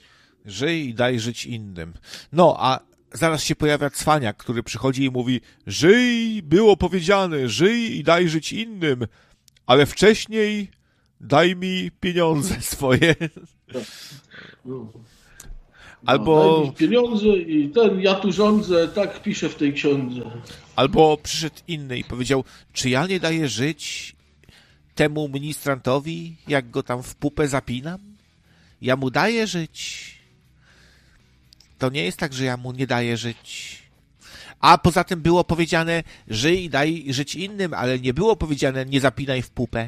Żyj i daj żyć innym. No, a zaraz się pojawia cwaniak, który przychodzi i mówi: żyj, było powiedziane, żyj i daj żyć innym, ale wcześniej daj mi pieniądze swoje. No. Albo... Daj mi pieniądze i ten, ja tu rządzę, tak piszę w tej ksiądze. Albo przyszedł inny i powiedział: czy ja nie daję żyć temu ministrantowi, jak go tam w pupę zapinam? Ja mu daję żyć. To nie jest tak, że ja mu nie daję żyć. A poza tym było powiedziane: żyj i daj żyć innym, ale nie było powiedziane: nie zapinaj w pupę.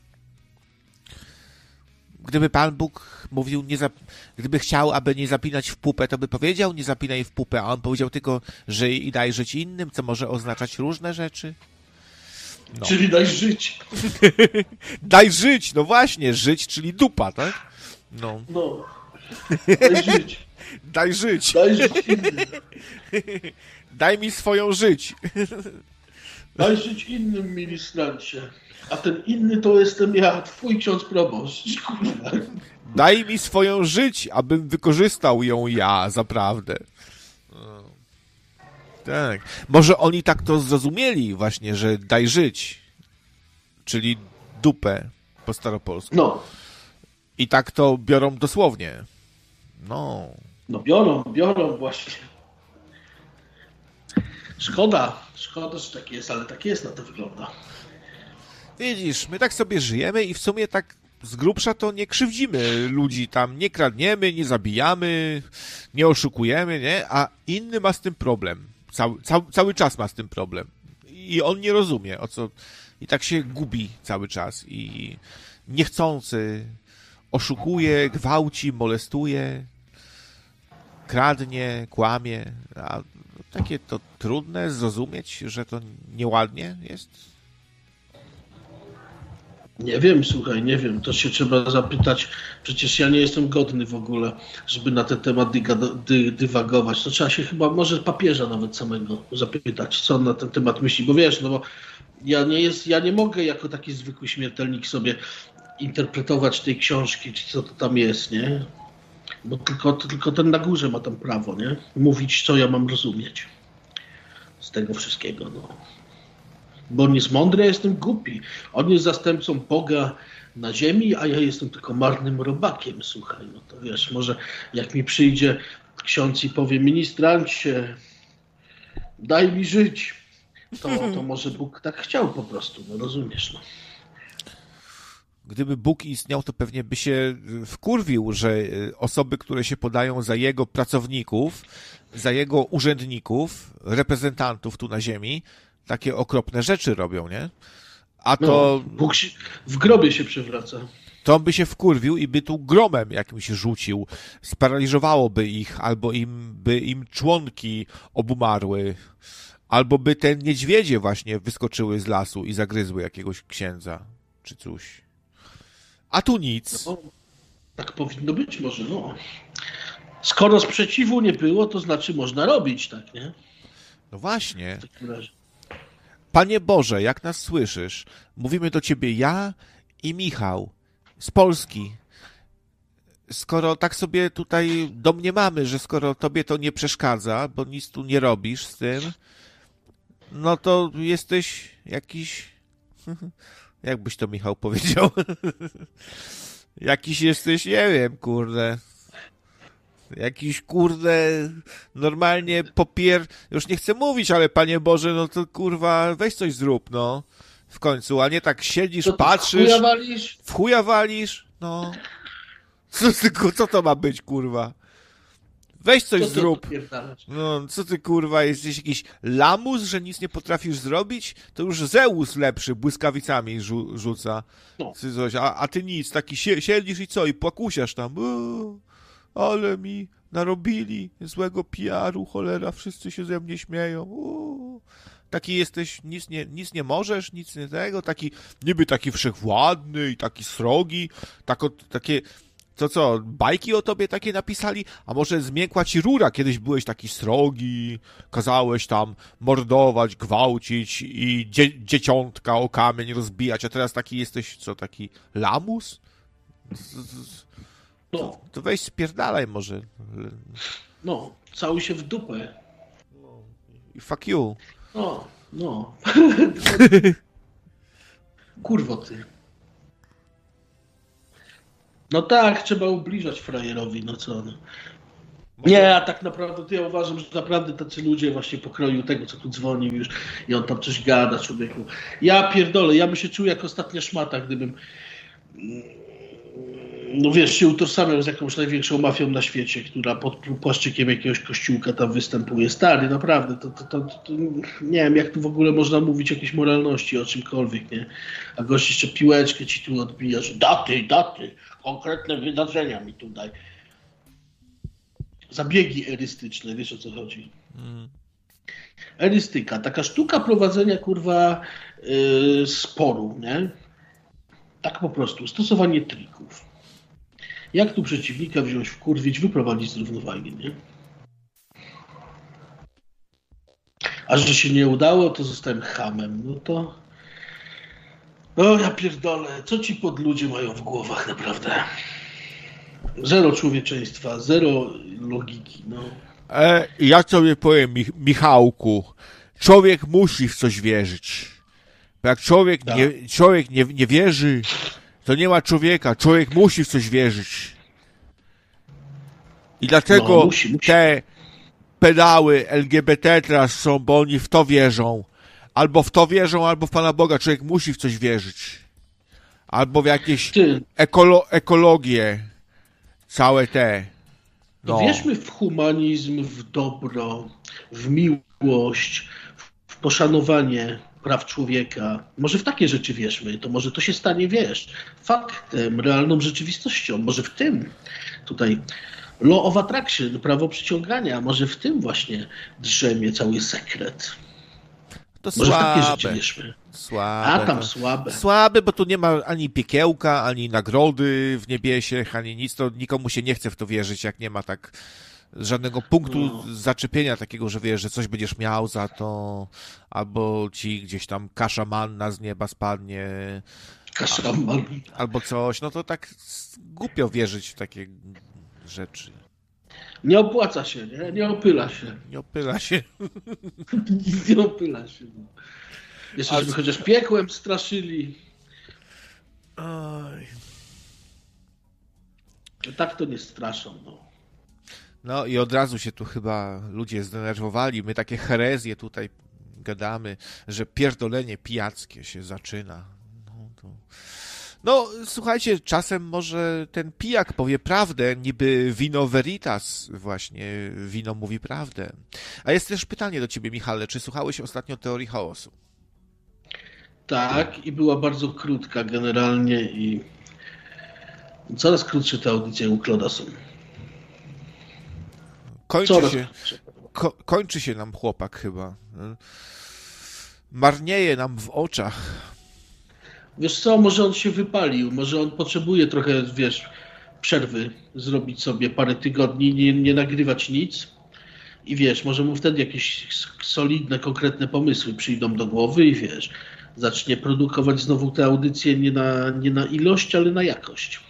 Gdyby Pan Bóg mówił, nie zap... gdyby chciał, aby nie zapinać w pupę, to by powiedział: nie zapinaj w pupę, a on powiedział tylko: żyj i daj żyć innym, co może oznaczać różne rzeczy. No. Czyli daj żyć. Daj żyć, no właśnie, żyć, czyli dupa, tak? No. No. Daj żyć. Daj żyć. Daj żyć innym. Daj mi swoją żyć. Daj żyć innym, ministrancie. A ten inny to jestem ja, twój ksiądz proboszcz. Kurwa. Daj mi swoją żyć, abym wykorzystał ją ja zaprawdę. Tak. Może oni tak to zrozumieli właśnie, że daj żyć, czyli dupę po staropolsku. No. I tak to biorą dosłownie. No. No biorą, biorą właśnie. Szkoda, szkoda, że tak jest, ale tak jest, na to wygląda. Widzisz, my tak sobie żyjemy i w sumie tak z grubsza to nie krzywdzimy ludzi tam, nie kradniemy, nie zabijamy, nie oszukujemy, nie? A inny ma z tym problem. Cały, cały, cały czas ma z tym problem. I on nie rozumie, o co... I tak się gubi cały czas. I niechcący oszukuje, gwałci, molestuje, kradnie, kłamie. A takie to trudne zrozumieć, że to nieładnie jest. Nie wiem, słuchaj, nie wiem, to się trzeba zapytać. Przecież ja nie jestem godny w ogóle, żeby na ten temat dyga, dy, dywagować. To trzeba się chyba, może papieża nawet samego zapytać, co on na ten temat myśli. Bo wiesz, no bo ja nie, jest, ja nie mogę jako taki zwykły śmiertelnik sobie interpretować tej książki, czy co to tam jest, nie? Bo tylko, tylko ten na górze ma tam prawo, nie? Mówić, co ja mam rozumieć z tego wszystkiego, no. Bo on jest mądry, ja jestem głupi. On jest zastępcą Boga na ziemi, a ja jestem tylko marnym robakiem, słuchaj. No to wiesz, może jak mi przyjdzie ksiądz i powie: ministrancie, daj mi żyć, to, to może Bóg tak chciał po prostu, no rozumiesz, no. Gdyby Bóg istniał, to pewnie by się wkurwił, że osoby, które się podają za jego pracowników, za jego urzędników, reprezentantów tu na ziemi, takie okropne rzeczy robią, nie? A to... No, Bóg się, w grobie się przewraca. To on by się wkurwił i by tu gromem jakimś rzucił. Sparaliżowałoby ich, albo im by im członki obumarły, albo by te niedźwiedzie właśnie wyskoczyły z lasu i zagryzły jakiegoś księdza, czy coś. A tu nic. No, tak powinno być może, no. Skoro sprzeciwu nie było, to znaczy można robić, tak, nie? No właśnie. W takim razie. Panie Boże, jak nas słyszysz, mówimy do Ciebie ja i Michał z Polski. Skoro tak sobie tutaj domniemamy, że skoro Tobie to nie przeszkadza, bo nic tu nie robisz z tym, no to jesteś jakiś... Jak byś to, Michał, powiedział? Jakiś jesteś, nie wiem, kurde... Jakiś, kurde, normalnie popier... Już nie chcę mówić, ale Panie Boże, no to, kurwa, weź coś zrób, no. W końcu, a nie tak siedzisz, Co ty, patrzysz... w chuja walisz? W chuja walisz? No. Co, ty, co to ma być, kurwa? Weź coś Co ty zrób. odpierdalasz? No, co ty, kurwa, jesteś jakiś lamus, że nic nie potrafisz zrobić? To już Zeus lepszy błyskawicami rzu- rzuca. No. Ty coś, a, a ty nic, taki sie- siedzisz i co? I płakusiasz tam. Uuu, ale mi narobili złego P R u, cholera, wszyscy się ze mnie śmieją. Uuu. Taki jesteś, nic nie, nic nie możesz, nic nie tego, taki niby taki wszechwładny i taki srogi, tako, takie... To co, bajki o tobie takie napisali? A może zmiękła ci rura? Kiedyś byłeś taki srogi, kazałeś tam mordować, gwałcić i dzie- dzieciątka o kamień rozbijać, a teraz taki jesteś, co, taki lamus? No. To weź spierdalaj może. No, całuj się w dupę. I fuck you. No, no. Kurwo ty. No tak, trzeba ubliżać frajerowi, no co no. Nie, a tak naprawdę to ja uważam, że naprawdę tacy ludzie właśnie pokroju tego, co tu dzwonił już i on tam coś gada, człowieku. Ja pierdolę, ja bym się czuł jak ostatnia szmata, gdybym no wiesz, się utożsamiał z jakąś największą mafią na świecie, która pod płaszczykiem jakiegoś kościółka tam występuje. Stary, naprawdę, to, to, to, to nie wiem, jak tu w ogóle można mówić o jakiejś moralności, o czymkolwiek, nie? A gość jeszcze piłeczkę ci tu odbija, że daty, daty, konkretne wydarzenia mi tutaj. Zabiegi erystyczne, wiesz o co chodzi. Mm. Erystyka, taka sztuka prowadzenia, kurwa, yy, sporu, nie? Tak po prostu, stosowanie trików. Jak tu przeciwnika wziąć, wkurwić, wyprowadzić z równowagi, nie? A że się nie udało, to zostałem chamem, no to... O, ja pierdolę, co ci podludzie mają w głowach, naprawdę? Zero człowieczeństwa, zero logiki, no. E, ja sobie powiem, Mich- Michałku, człowiek musi w coś wierzyć. Bo jak człowiek, tak. nie, człowiek nie, nie wierzy, to nie ma człowieka. Człowiek musi w coś wierzyć. I dlatego no, musi, musi. te pedały L G B T teraz są, bo oni w to wierzą. Albo w to wierzą, albo w Pana Boga. Człowiek musi w coś wierzyć. Albo w jakieś ekolo- ekologię. Całe te. No. Wierzmy w humanizm, w dobro, w miłość, w poszanowanie praw człowieka. Może w takie rzeczy wierzmy, to może to się stanie, wiesz, faktem, realną rzeczywistością. Może w tym tutaj law of attraction, prawo przyciągania, może w tym właśnie drzemie cały sekret. To może słabe. w takie rzeczy wierzmy. Słabe. A tam to... słabe. Słabe, bo tu nie ma ani piekiełka, ani nagrody w niebiesiech, ani nic. To nikomu się nie chce w to wierzyć, jak nie ma tak żadnego punktu no. zaczepienia takiego, że wiesz, że coś będziesz miał za to, albo ci gdzieś tam kasza manna z nieba spadnie. Kasza manna. Albo coś. No to tak głupio wierzyć w takie rzeczy. Nie opłaca się, nie? Nie opyla się. Nie opyla się. Nie opyla się. No. Jeszcze, żeby chociaż piekłem straszyli. Oj. Tak to nie straszą, no. No i od razu się tu chyba ludzie zdenerwowali. My takie herezje tutaj gadamy, że pierdolenie pijackie się zaczyna. No, to... no słuchajcie, czasem może ten pijak powie prawdę, niby vino veritas, właśnie wino mówi prawdę. A jest też pytanie do ciebie, Michale, czy słuchałeś ostatnio Teorii Chaosu? Tak, i była bardzo krótka generalnie i coraz krótsze te audycje u Kloda są. Kończy coraz się, ko- kończy się nam chłopak chyba. Marnieje nam w oczach. Wiesz co, może on się wypalił, może on potrzebuje trochę, wiesz, przerwy, zrobić sobie parę tygodni, nie, nie nagrywać nic i wiesz, może mu wtedy jakieś solidne, konkretne pomysły przyjdą do głowy i wiesz, zacznie produkować znowu te audycje nie na, nie na ilość, ale na jakość.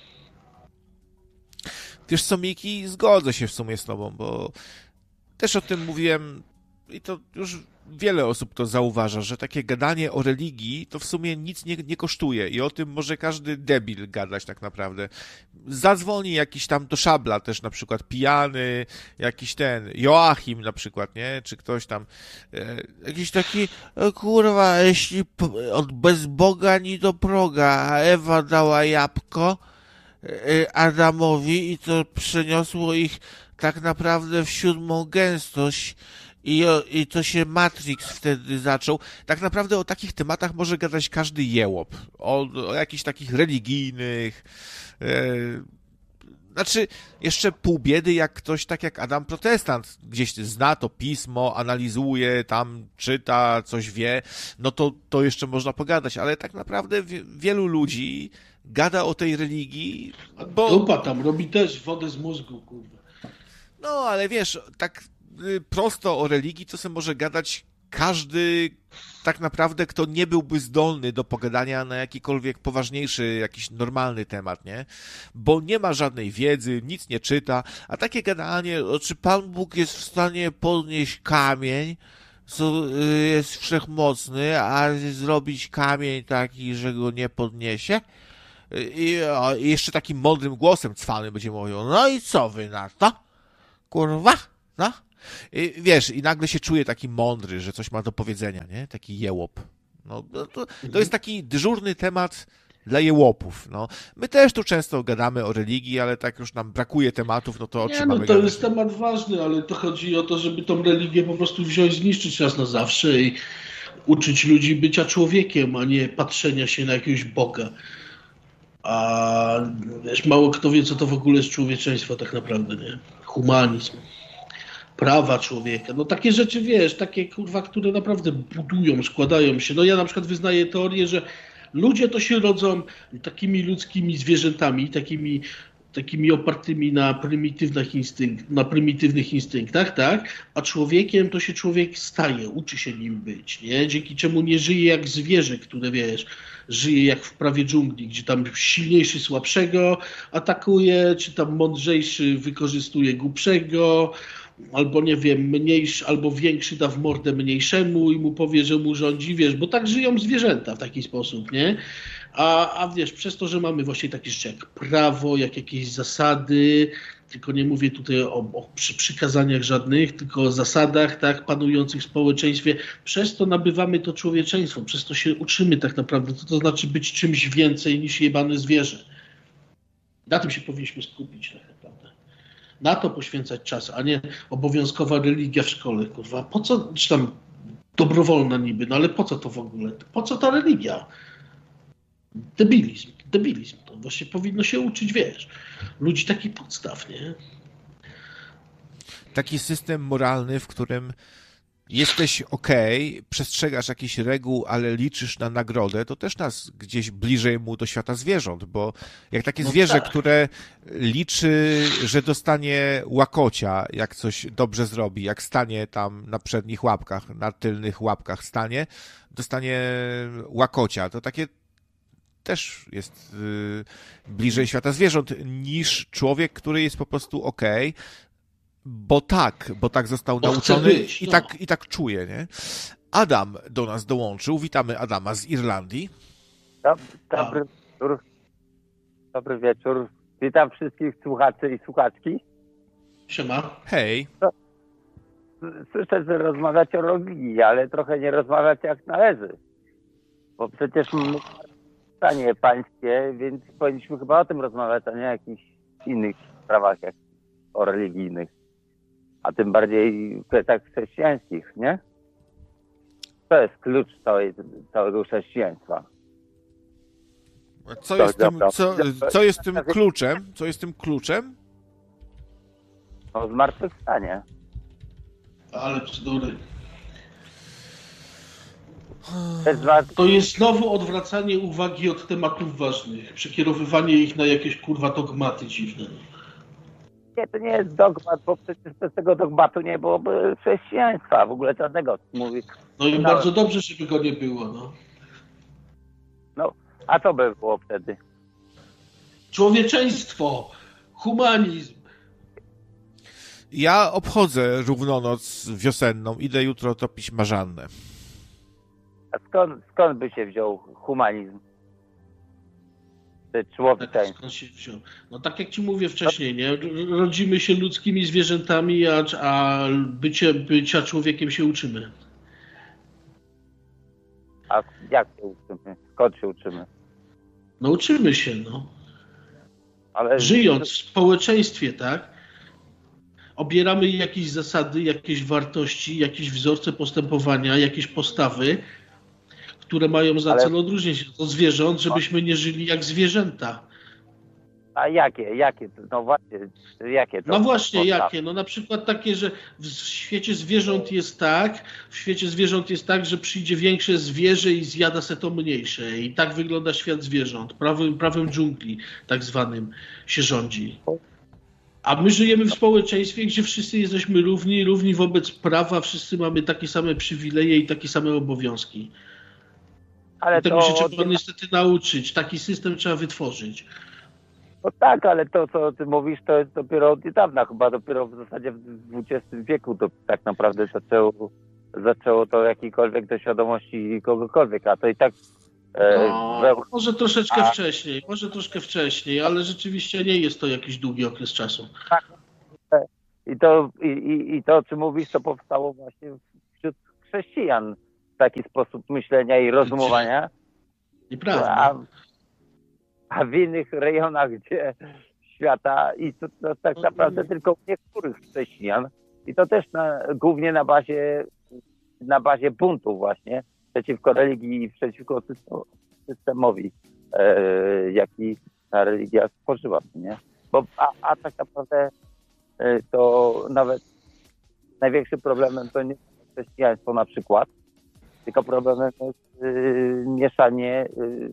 Wiesz co, Miki, zgodzę się w sumie z tobą, bo też o tym mówiłem i to już wiele osób to zauważa, że takie gadanie o religii to w sumie nic nie, nie kosztuje i o tym może każdy debil gadać tak naprawdę. Zadzwoni jakiś tam do Szabla też na przykład pijany, jakiś ten Joachim na przykład, nie? Czy ktoś tam e, jakiś taki e, kurwa, jeśli p- od bez Boga ni do proga, a Ewa dała jabłko e, Adamowi i to przeniosło ich tak naprawdę w siódmą gęstość. I, I to się Matrix wtedy zaczął. Tak naprawdę o takich tematach może gadać każdy jełop. O, o jakichś takich religijnych. E, znaczy, jeszcze pół biedy, jak ktoś tak jak Adam Protestant gdzieś zna to pismo, analizuje, tam czyta, coś wie, no to, to jeszcze można pogadać. Ale tak naprawdę wie, wielu ludzi gada o tej religii, bo... Dupa tam robi też wodę z mózgu, kurwa. No, ale wiesz, tak prosto o religii to sobie może gadać każdy tak naprawdę, kto nie byłby zdolny do pogadania na jakikolwiek poważniejszy, jakiś normalny temat, nie? Bo nie ma żadnej wiedzy, nic nie czyta, a takie gadanie, czy Pan Bóg jest w stanie podnieść kamień, co jest wszechmocny, a zrobić kamień taki, że go nie podniesie? I, i jeszcze takim mądrym głosem cwany będzie mówił, no i co wy na to? Kurwa, no? I wiesz, i nagle się czuje taki mądry, że coś ma do powiedzenia, nie? Taki jełop. No, to, to jest taki dyżurny temat dla jełopów, no. My też tu często gadamy o religii, ale tak już nam brakuje tematów, no to o czym Nie, mamy no to gadać? jest temat ważny, ale to chodzi o to, żeby tą religię po prostu wziąć, zniszczyć raz na zawsze i uczyć ludzi bycia człowiekiem, a nie patrzenia się na jakiegoś Boga. A wiesz, mało kto wie, co to w ogóle jest człowieczeństwo tak naprawdę, nie? Humanizm, prawa człowieka, no takie rzeczy, wiesz, takie kurwa, które naprawdę budują, składają się. No ja na przykład wyznaję teorię, że ludzie to się rodzą takimi ludzkimi zwierzętami, takimi, takimi opartymi na prymitywnych, instynkt, na prymitywnych instynktach, tak? A człowiekiem to się człowiek staje, uczy się nim być, nie? Dzięki czemu nie żyje jak zwierzę, które, wiesz, żyje jak w prawie dżungli, gdzie tam silniejszy słabszego atakuje, czy tam mądrzejszy wykorzystuje głupszego, albo nie wiem, mniejszy, albo większy da w mordę mniejszemu i mu powie, że mu rządzi, wiesz, bo tak żyją zwierzęta w taki sposób, nie? A, a wiesz, przez to, że mamy właśnie takie rzeczy jak prawo, jak jakieś zasady, tylko nie mówię tutaj o, o przy, przykazaniach żadnych, tylko o zasadach, tak, panujących w społeczeństwie, przez to nabywamy to człowieczeństwo, przez to się uczymy tak naprawdę, to, to znaczy być czymś więcej niż jebane zwierzę. Na tym się powinniśmy skupić tak naprawdę. Na to poświęcać czas, a nie obowiązkowa religia w szkole, kurwa. Po co, czy tam dobrowolna niby, no ale po co to w ogóle? Po co ta religia? Debilizm, debilizm. To właśnie powinno się uczyć, wiesz, ludzi takich podstaw, nie? Taki system moralny, w którym jesteś okej, przestrzegasz jakichś reguł, ale liczysz na nagrodę, to też nas gdzieś bliżej mu do świata zwierząt, bo jak takie No zwierzę, tak. które liczy, że dostanie łakocia, jak coś dobrze zrobi, jak stanie tam na przednich łapkach, na tylnych łapkach stanie, dostanie łakocia, to takie też jest y, bliżej świata zwierząt niż człowiek, który jest po prostu okej, bo tak, bo tak został Bo chce nauczony być, i, no. tak, i tak czuje, nie? Adam do nas dołączył. Witamy Adama z Irlandii. Dob- Dobry wieczór. Dobry wieczór. Witam wszystkich słuchaczy i słuchaczki. Siema. Hej. Słyszę, że rozmawiacie o religii, ale trochę nie rozmawiacie jak należy. Bo przecież my stanie pańskie, więc powinniśmy chyba o tym rozmawiać, a nie o jakichś innych sprawach jak o religijnych. A tym bardziej tak chrześcijańskich, nie? To jest klucz całej, całego chrześcijaństwa. Co To jest, tym, dobra. co, co jest tym kluczem? Co jest tym kluczem? No, zmartwychwstanie. Ale bzdury. To jest zmartwychwstanie. To jest znowu odwracanie uwagi od tematów ważnych, przekierowywanie ich na jakieś kurwa dogmaty dziwne. Nie, to nie jest dogmat, bo przecież bez tego dogmatu nie byłoby chrześcijaństwa, w ogóle żadnego. Mówi, No i no, bardzo dobrze, żeby go nie było, no. no, a co by było wtedy? Człowieczeństwo, humanizm. Ja obchodzę równonoc wiosenną. Idę jutro topić marzannę. A skąd, skąd by się wziął humanizm? Czy Tak, człowieczeństwo? skąd się wziął? No tak jak ci mówię wcześniej, nie? Rodzimy się ludzkimi zwierzętami, a, a bycie, bycia człowiekiem się uczymy. A jak się uczymy? Skąd się uczymy? No uczymy się, no. Ale Żyjąc w społeczeństwie, tak? Obieramy jakieś zasady, jakieś wartości, jakieś wzorce postępowania, jakieś postawy, które mają za Ale- cel odróżnić się od zwierząt, żebyśmy nie żyli jak zwierzęta. A jakie? Jakie? No właśnie, jakie to? No właśnie, postawy? jakie? No na przykład takie, że w świecie zwierząt jest tak, w świecie zwierząt jest tak, że przyjdzie większe zwierzę i zjada se to mniejsze. I tak wygląda świat zwierząt. Prawem, prawem dżungli tak zwanym się rządzi. A my żyjemy w społeczeństwie, gdzie wszyscy jesteśmy równi, równi wobec prawa, wszyscy mamy takie same przywileje i takie same obowiązki. Ale tego to... się trzeba niestety nauczyć. Taki system trzeba wytworzyć. No tak, ale to, co ty mówisz, to jest dopiero od niedawna, chyba dopiero w zasadzie w dwudziestym wieku to tak naprawdę zaczęło, zaczęło to jakiejkolwiek do świadomości kogokolwiek, a to i tak... E, no, we... Może troszeczkę a... wcześniej, może troszkę wcześniej, ale rzeczywiście nie jest to jakiś długi okres czasu. Tak. I to, i, i, i to, o czym mówisz, to powstało właśnie wśród chrześcijan, taki sposób myślenia i rozumowania. Nieprawda. A, a w innych rejonach gdzie świata i to, to tak naprawdę tylko u niektórych chrześcijan i to też na, głównie na bazie na bazie buntu właśnie przeciwko religii i przeciwko systemowi, e, jaki ta religia stworzyła, nie? Bo, a, a tak naprawdę e, to nawet największym problemem to nie jest chrześcijaństwo na przykład, tylko problemem jest y, mieszanie y,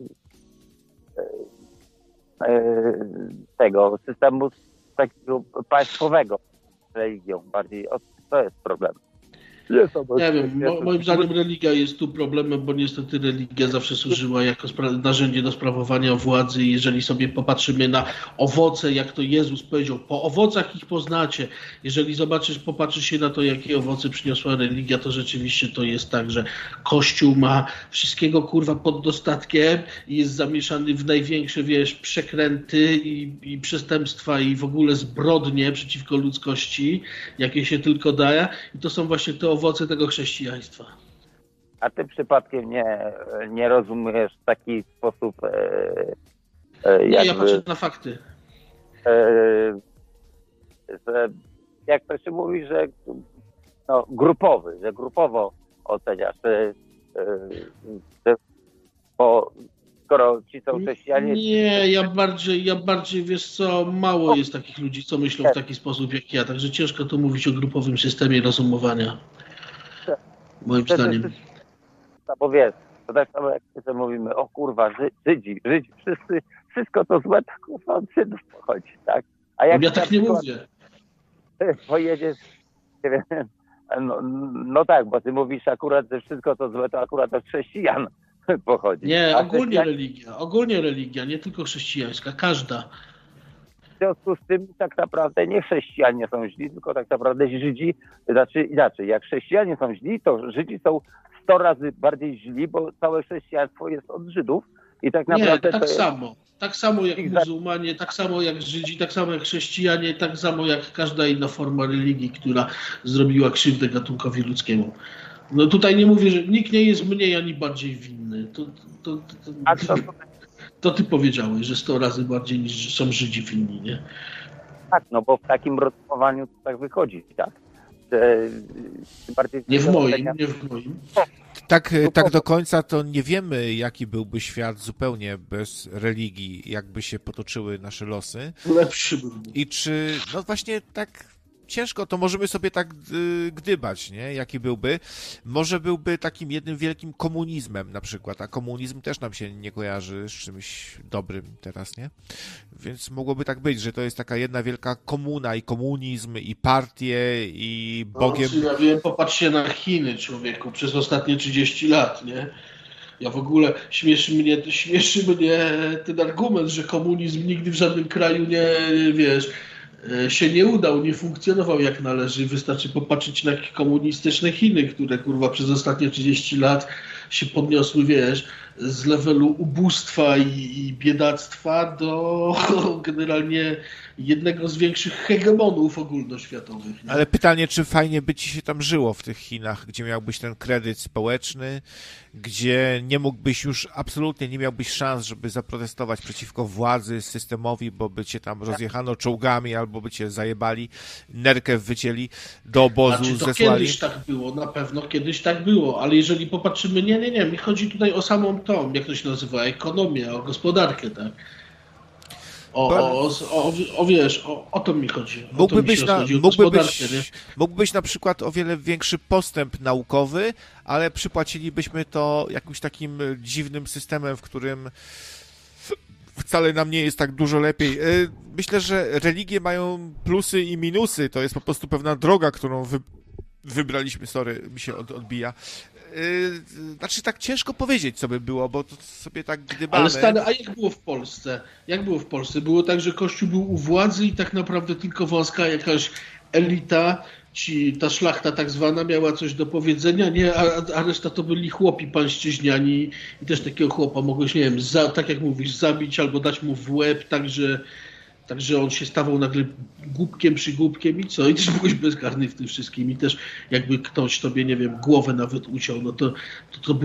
y, tego systemu takiego państwowego z religią. Bardziej o, to jest problem. Nie wiem, mo, moim zdaniem religia jest tu problemem, bo niestety religia zawsze służyła jako spra- narzędzie do sprawowania władzy i jeżeli sobie popatrzymy na owoce, jak to Jezus powiedział, po owocach ich poznacie. Jeżeli zobaczysz, popatrzysz się na to, jakie owoce przyniosła religia, to rzeczywiście to jest tak, że Kościół ma wszystkiego kurwa pod dostatkiem i jest zamieszany w największe, wiesz, przekręty i, i przestępstwa i w ogóle zbrodnie przeciwko ludzkości, jakie się tylko daje. I to są właśnie te owoce tego chrześcijaństwa. A ty przypadkiem nie, nie rozumiesz w taki sposób e, e, nie, jakby, ja patrzę na fakty. E, że jak to się mówi, że no, grupowy, że grupowo oceniasz, że, że, bo skoro ci są chrześcijanie... Nie, ja bardziej, ja bardziej, wiesz co, mało jest takich ludzi, co myślą w taki sposób jak ja, także ciężko tu mówić o grupowym systemie rozumowania. Moim zdaniem. Bo wiesz, to tak samo jak my mówimy, o kurwa, Żydzi, Żydzi, wszyscy, wszystko to złe, to kurwa od Żydów pochodzi, tak? A jak ja tak nie mówię. Pojedziesz, nie wiem, no, no tak, bo ty mówisz akurat, że wszystko to złe, to akurat od chrześcijan pochodzi. Nie, ogólnie religia, ogólnie religia, nie tylko chrześcijańska, każda. W związku z tym tak naprawdę nie chrześcijanie są źli, tylko tak naprawdę Żydzi, znaczy inaczej, jak chrześcijanie są źli, to Żydzi są sto razy bardziej źli, bo całe chrześcijaństwo jest od Żydów i tak naprawdę... Nie, tak to samo. Jest... Tak samo jak muzułmanie, tak samo jak Żydzi, tak samo jak chrześcijanie, tak samo jak każda inna forma religii, która zrobiła krzywdę gatunkowi ludzkiemu. No tutaj nie mówię, że nikt nie jest mniej ani bardziej winny. To, to, to, to, to, to ty powiedziałeś, że sto razy bardziej niż są Żydzi winni, nie? Tak, no bo w takim rozumowaniu to tak wychodzi, tak? Że bardziej nie w moim, nie w moim. Tak, tak do końca to nie wiemy, jaki byłby świat zupełnie bez religii, jakby się potoczyły nasze losy. Lepszy byłby. I czy, no właśnie tak ciężko, to możemy sobie tak y, gdybać, nie? Jaki byłby. Może byłby takim jednym wielkim komunizmem na przykład, a komunizm też nam się nie kojarzy z czymś dobrym teraz, nie? Więc mogłoby tak być, że to jest taka jedna wielka komuna i komunizm, i partie, i Bogiem... No, ja wiem, popatrzcie na Chiny, człowieku, przez ostatnie trzydzieści lat, nie? Ja w ogóle, śmieszy mnie, śmieszy mnie ten argument, że komunizm nigdy w żadnym kraju nie, wiesz... się nie udał, nie funkcjonował jak należy. Wystarczy popatrzeć na komunistyczne Chiny, które kurwa przez ostatnie trzydzieści lat się podniosły, wiesz, z levelu ubóstwa i, i biedactwa do generalnie jednego z większych hegemonów ogólnoświatowych. Nie? Ale pytanie, czy fajnie by ci się tam żyło w tych Chinach, gdzie miałbyś ten kredyt społeczny, gdzie nie mógłbyś już, absolutnie nie miałbyś szans, żeby zaprotestować przeciwko władzy, systemowi, bo by cię tam rozjechano czołgami albo by cię zajebali, nerkę wycięli, do obozu znaczy, to zesłali. Kiedyś tak było, na pewno kiedyś tak było, ale jeżeli popatrzymy, nie, nie, nie, mi chodzi tutaj o samą tą, jak to się nazywa, ekonomię, o gospodarkę, tak? O, o, o, o wiesz, o, o to mi chodzi. O mógłby, to być mi na, chodzi, mógłby, być, mógłby być na przykład o wiele większy postęp naukowy, ale przypłacilibyśmy to jakimś takim dziwnym systemem, w którym wcale nam nie jest tak dużo lepiej. Myślę, że religie mają plusy i minusy. To jest po prostu pewna droga, którą wy, wybraliśmy. Sorry, mi się od, odbija. Znaczy tak ciężko powiedzieć, co by było, bo to sobie tak gdybamy. Ale stary, a jak było w Polsce? Jak było w Polsce? Było tak, że Kościół był u władzy i tak naprawdę tylko wąska jakaś elita, ci, ta szlachta tak zwana miała coś do powiedzenia, nie, a, a reszta to byli chłopi pańszczyźniani i też takiego chłopa mogłeś, nie wiem, za, tak jak mówisz, zabić albo dać mu w łeb, tak, że, tak, że on się stawał nagle głupkiem przy głupkiem i co? I też byłeś bezkarny w tym wszystkim i też jakby ktoś tobie, nie wiem, głowę nawet uciął, no to to, to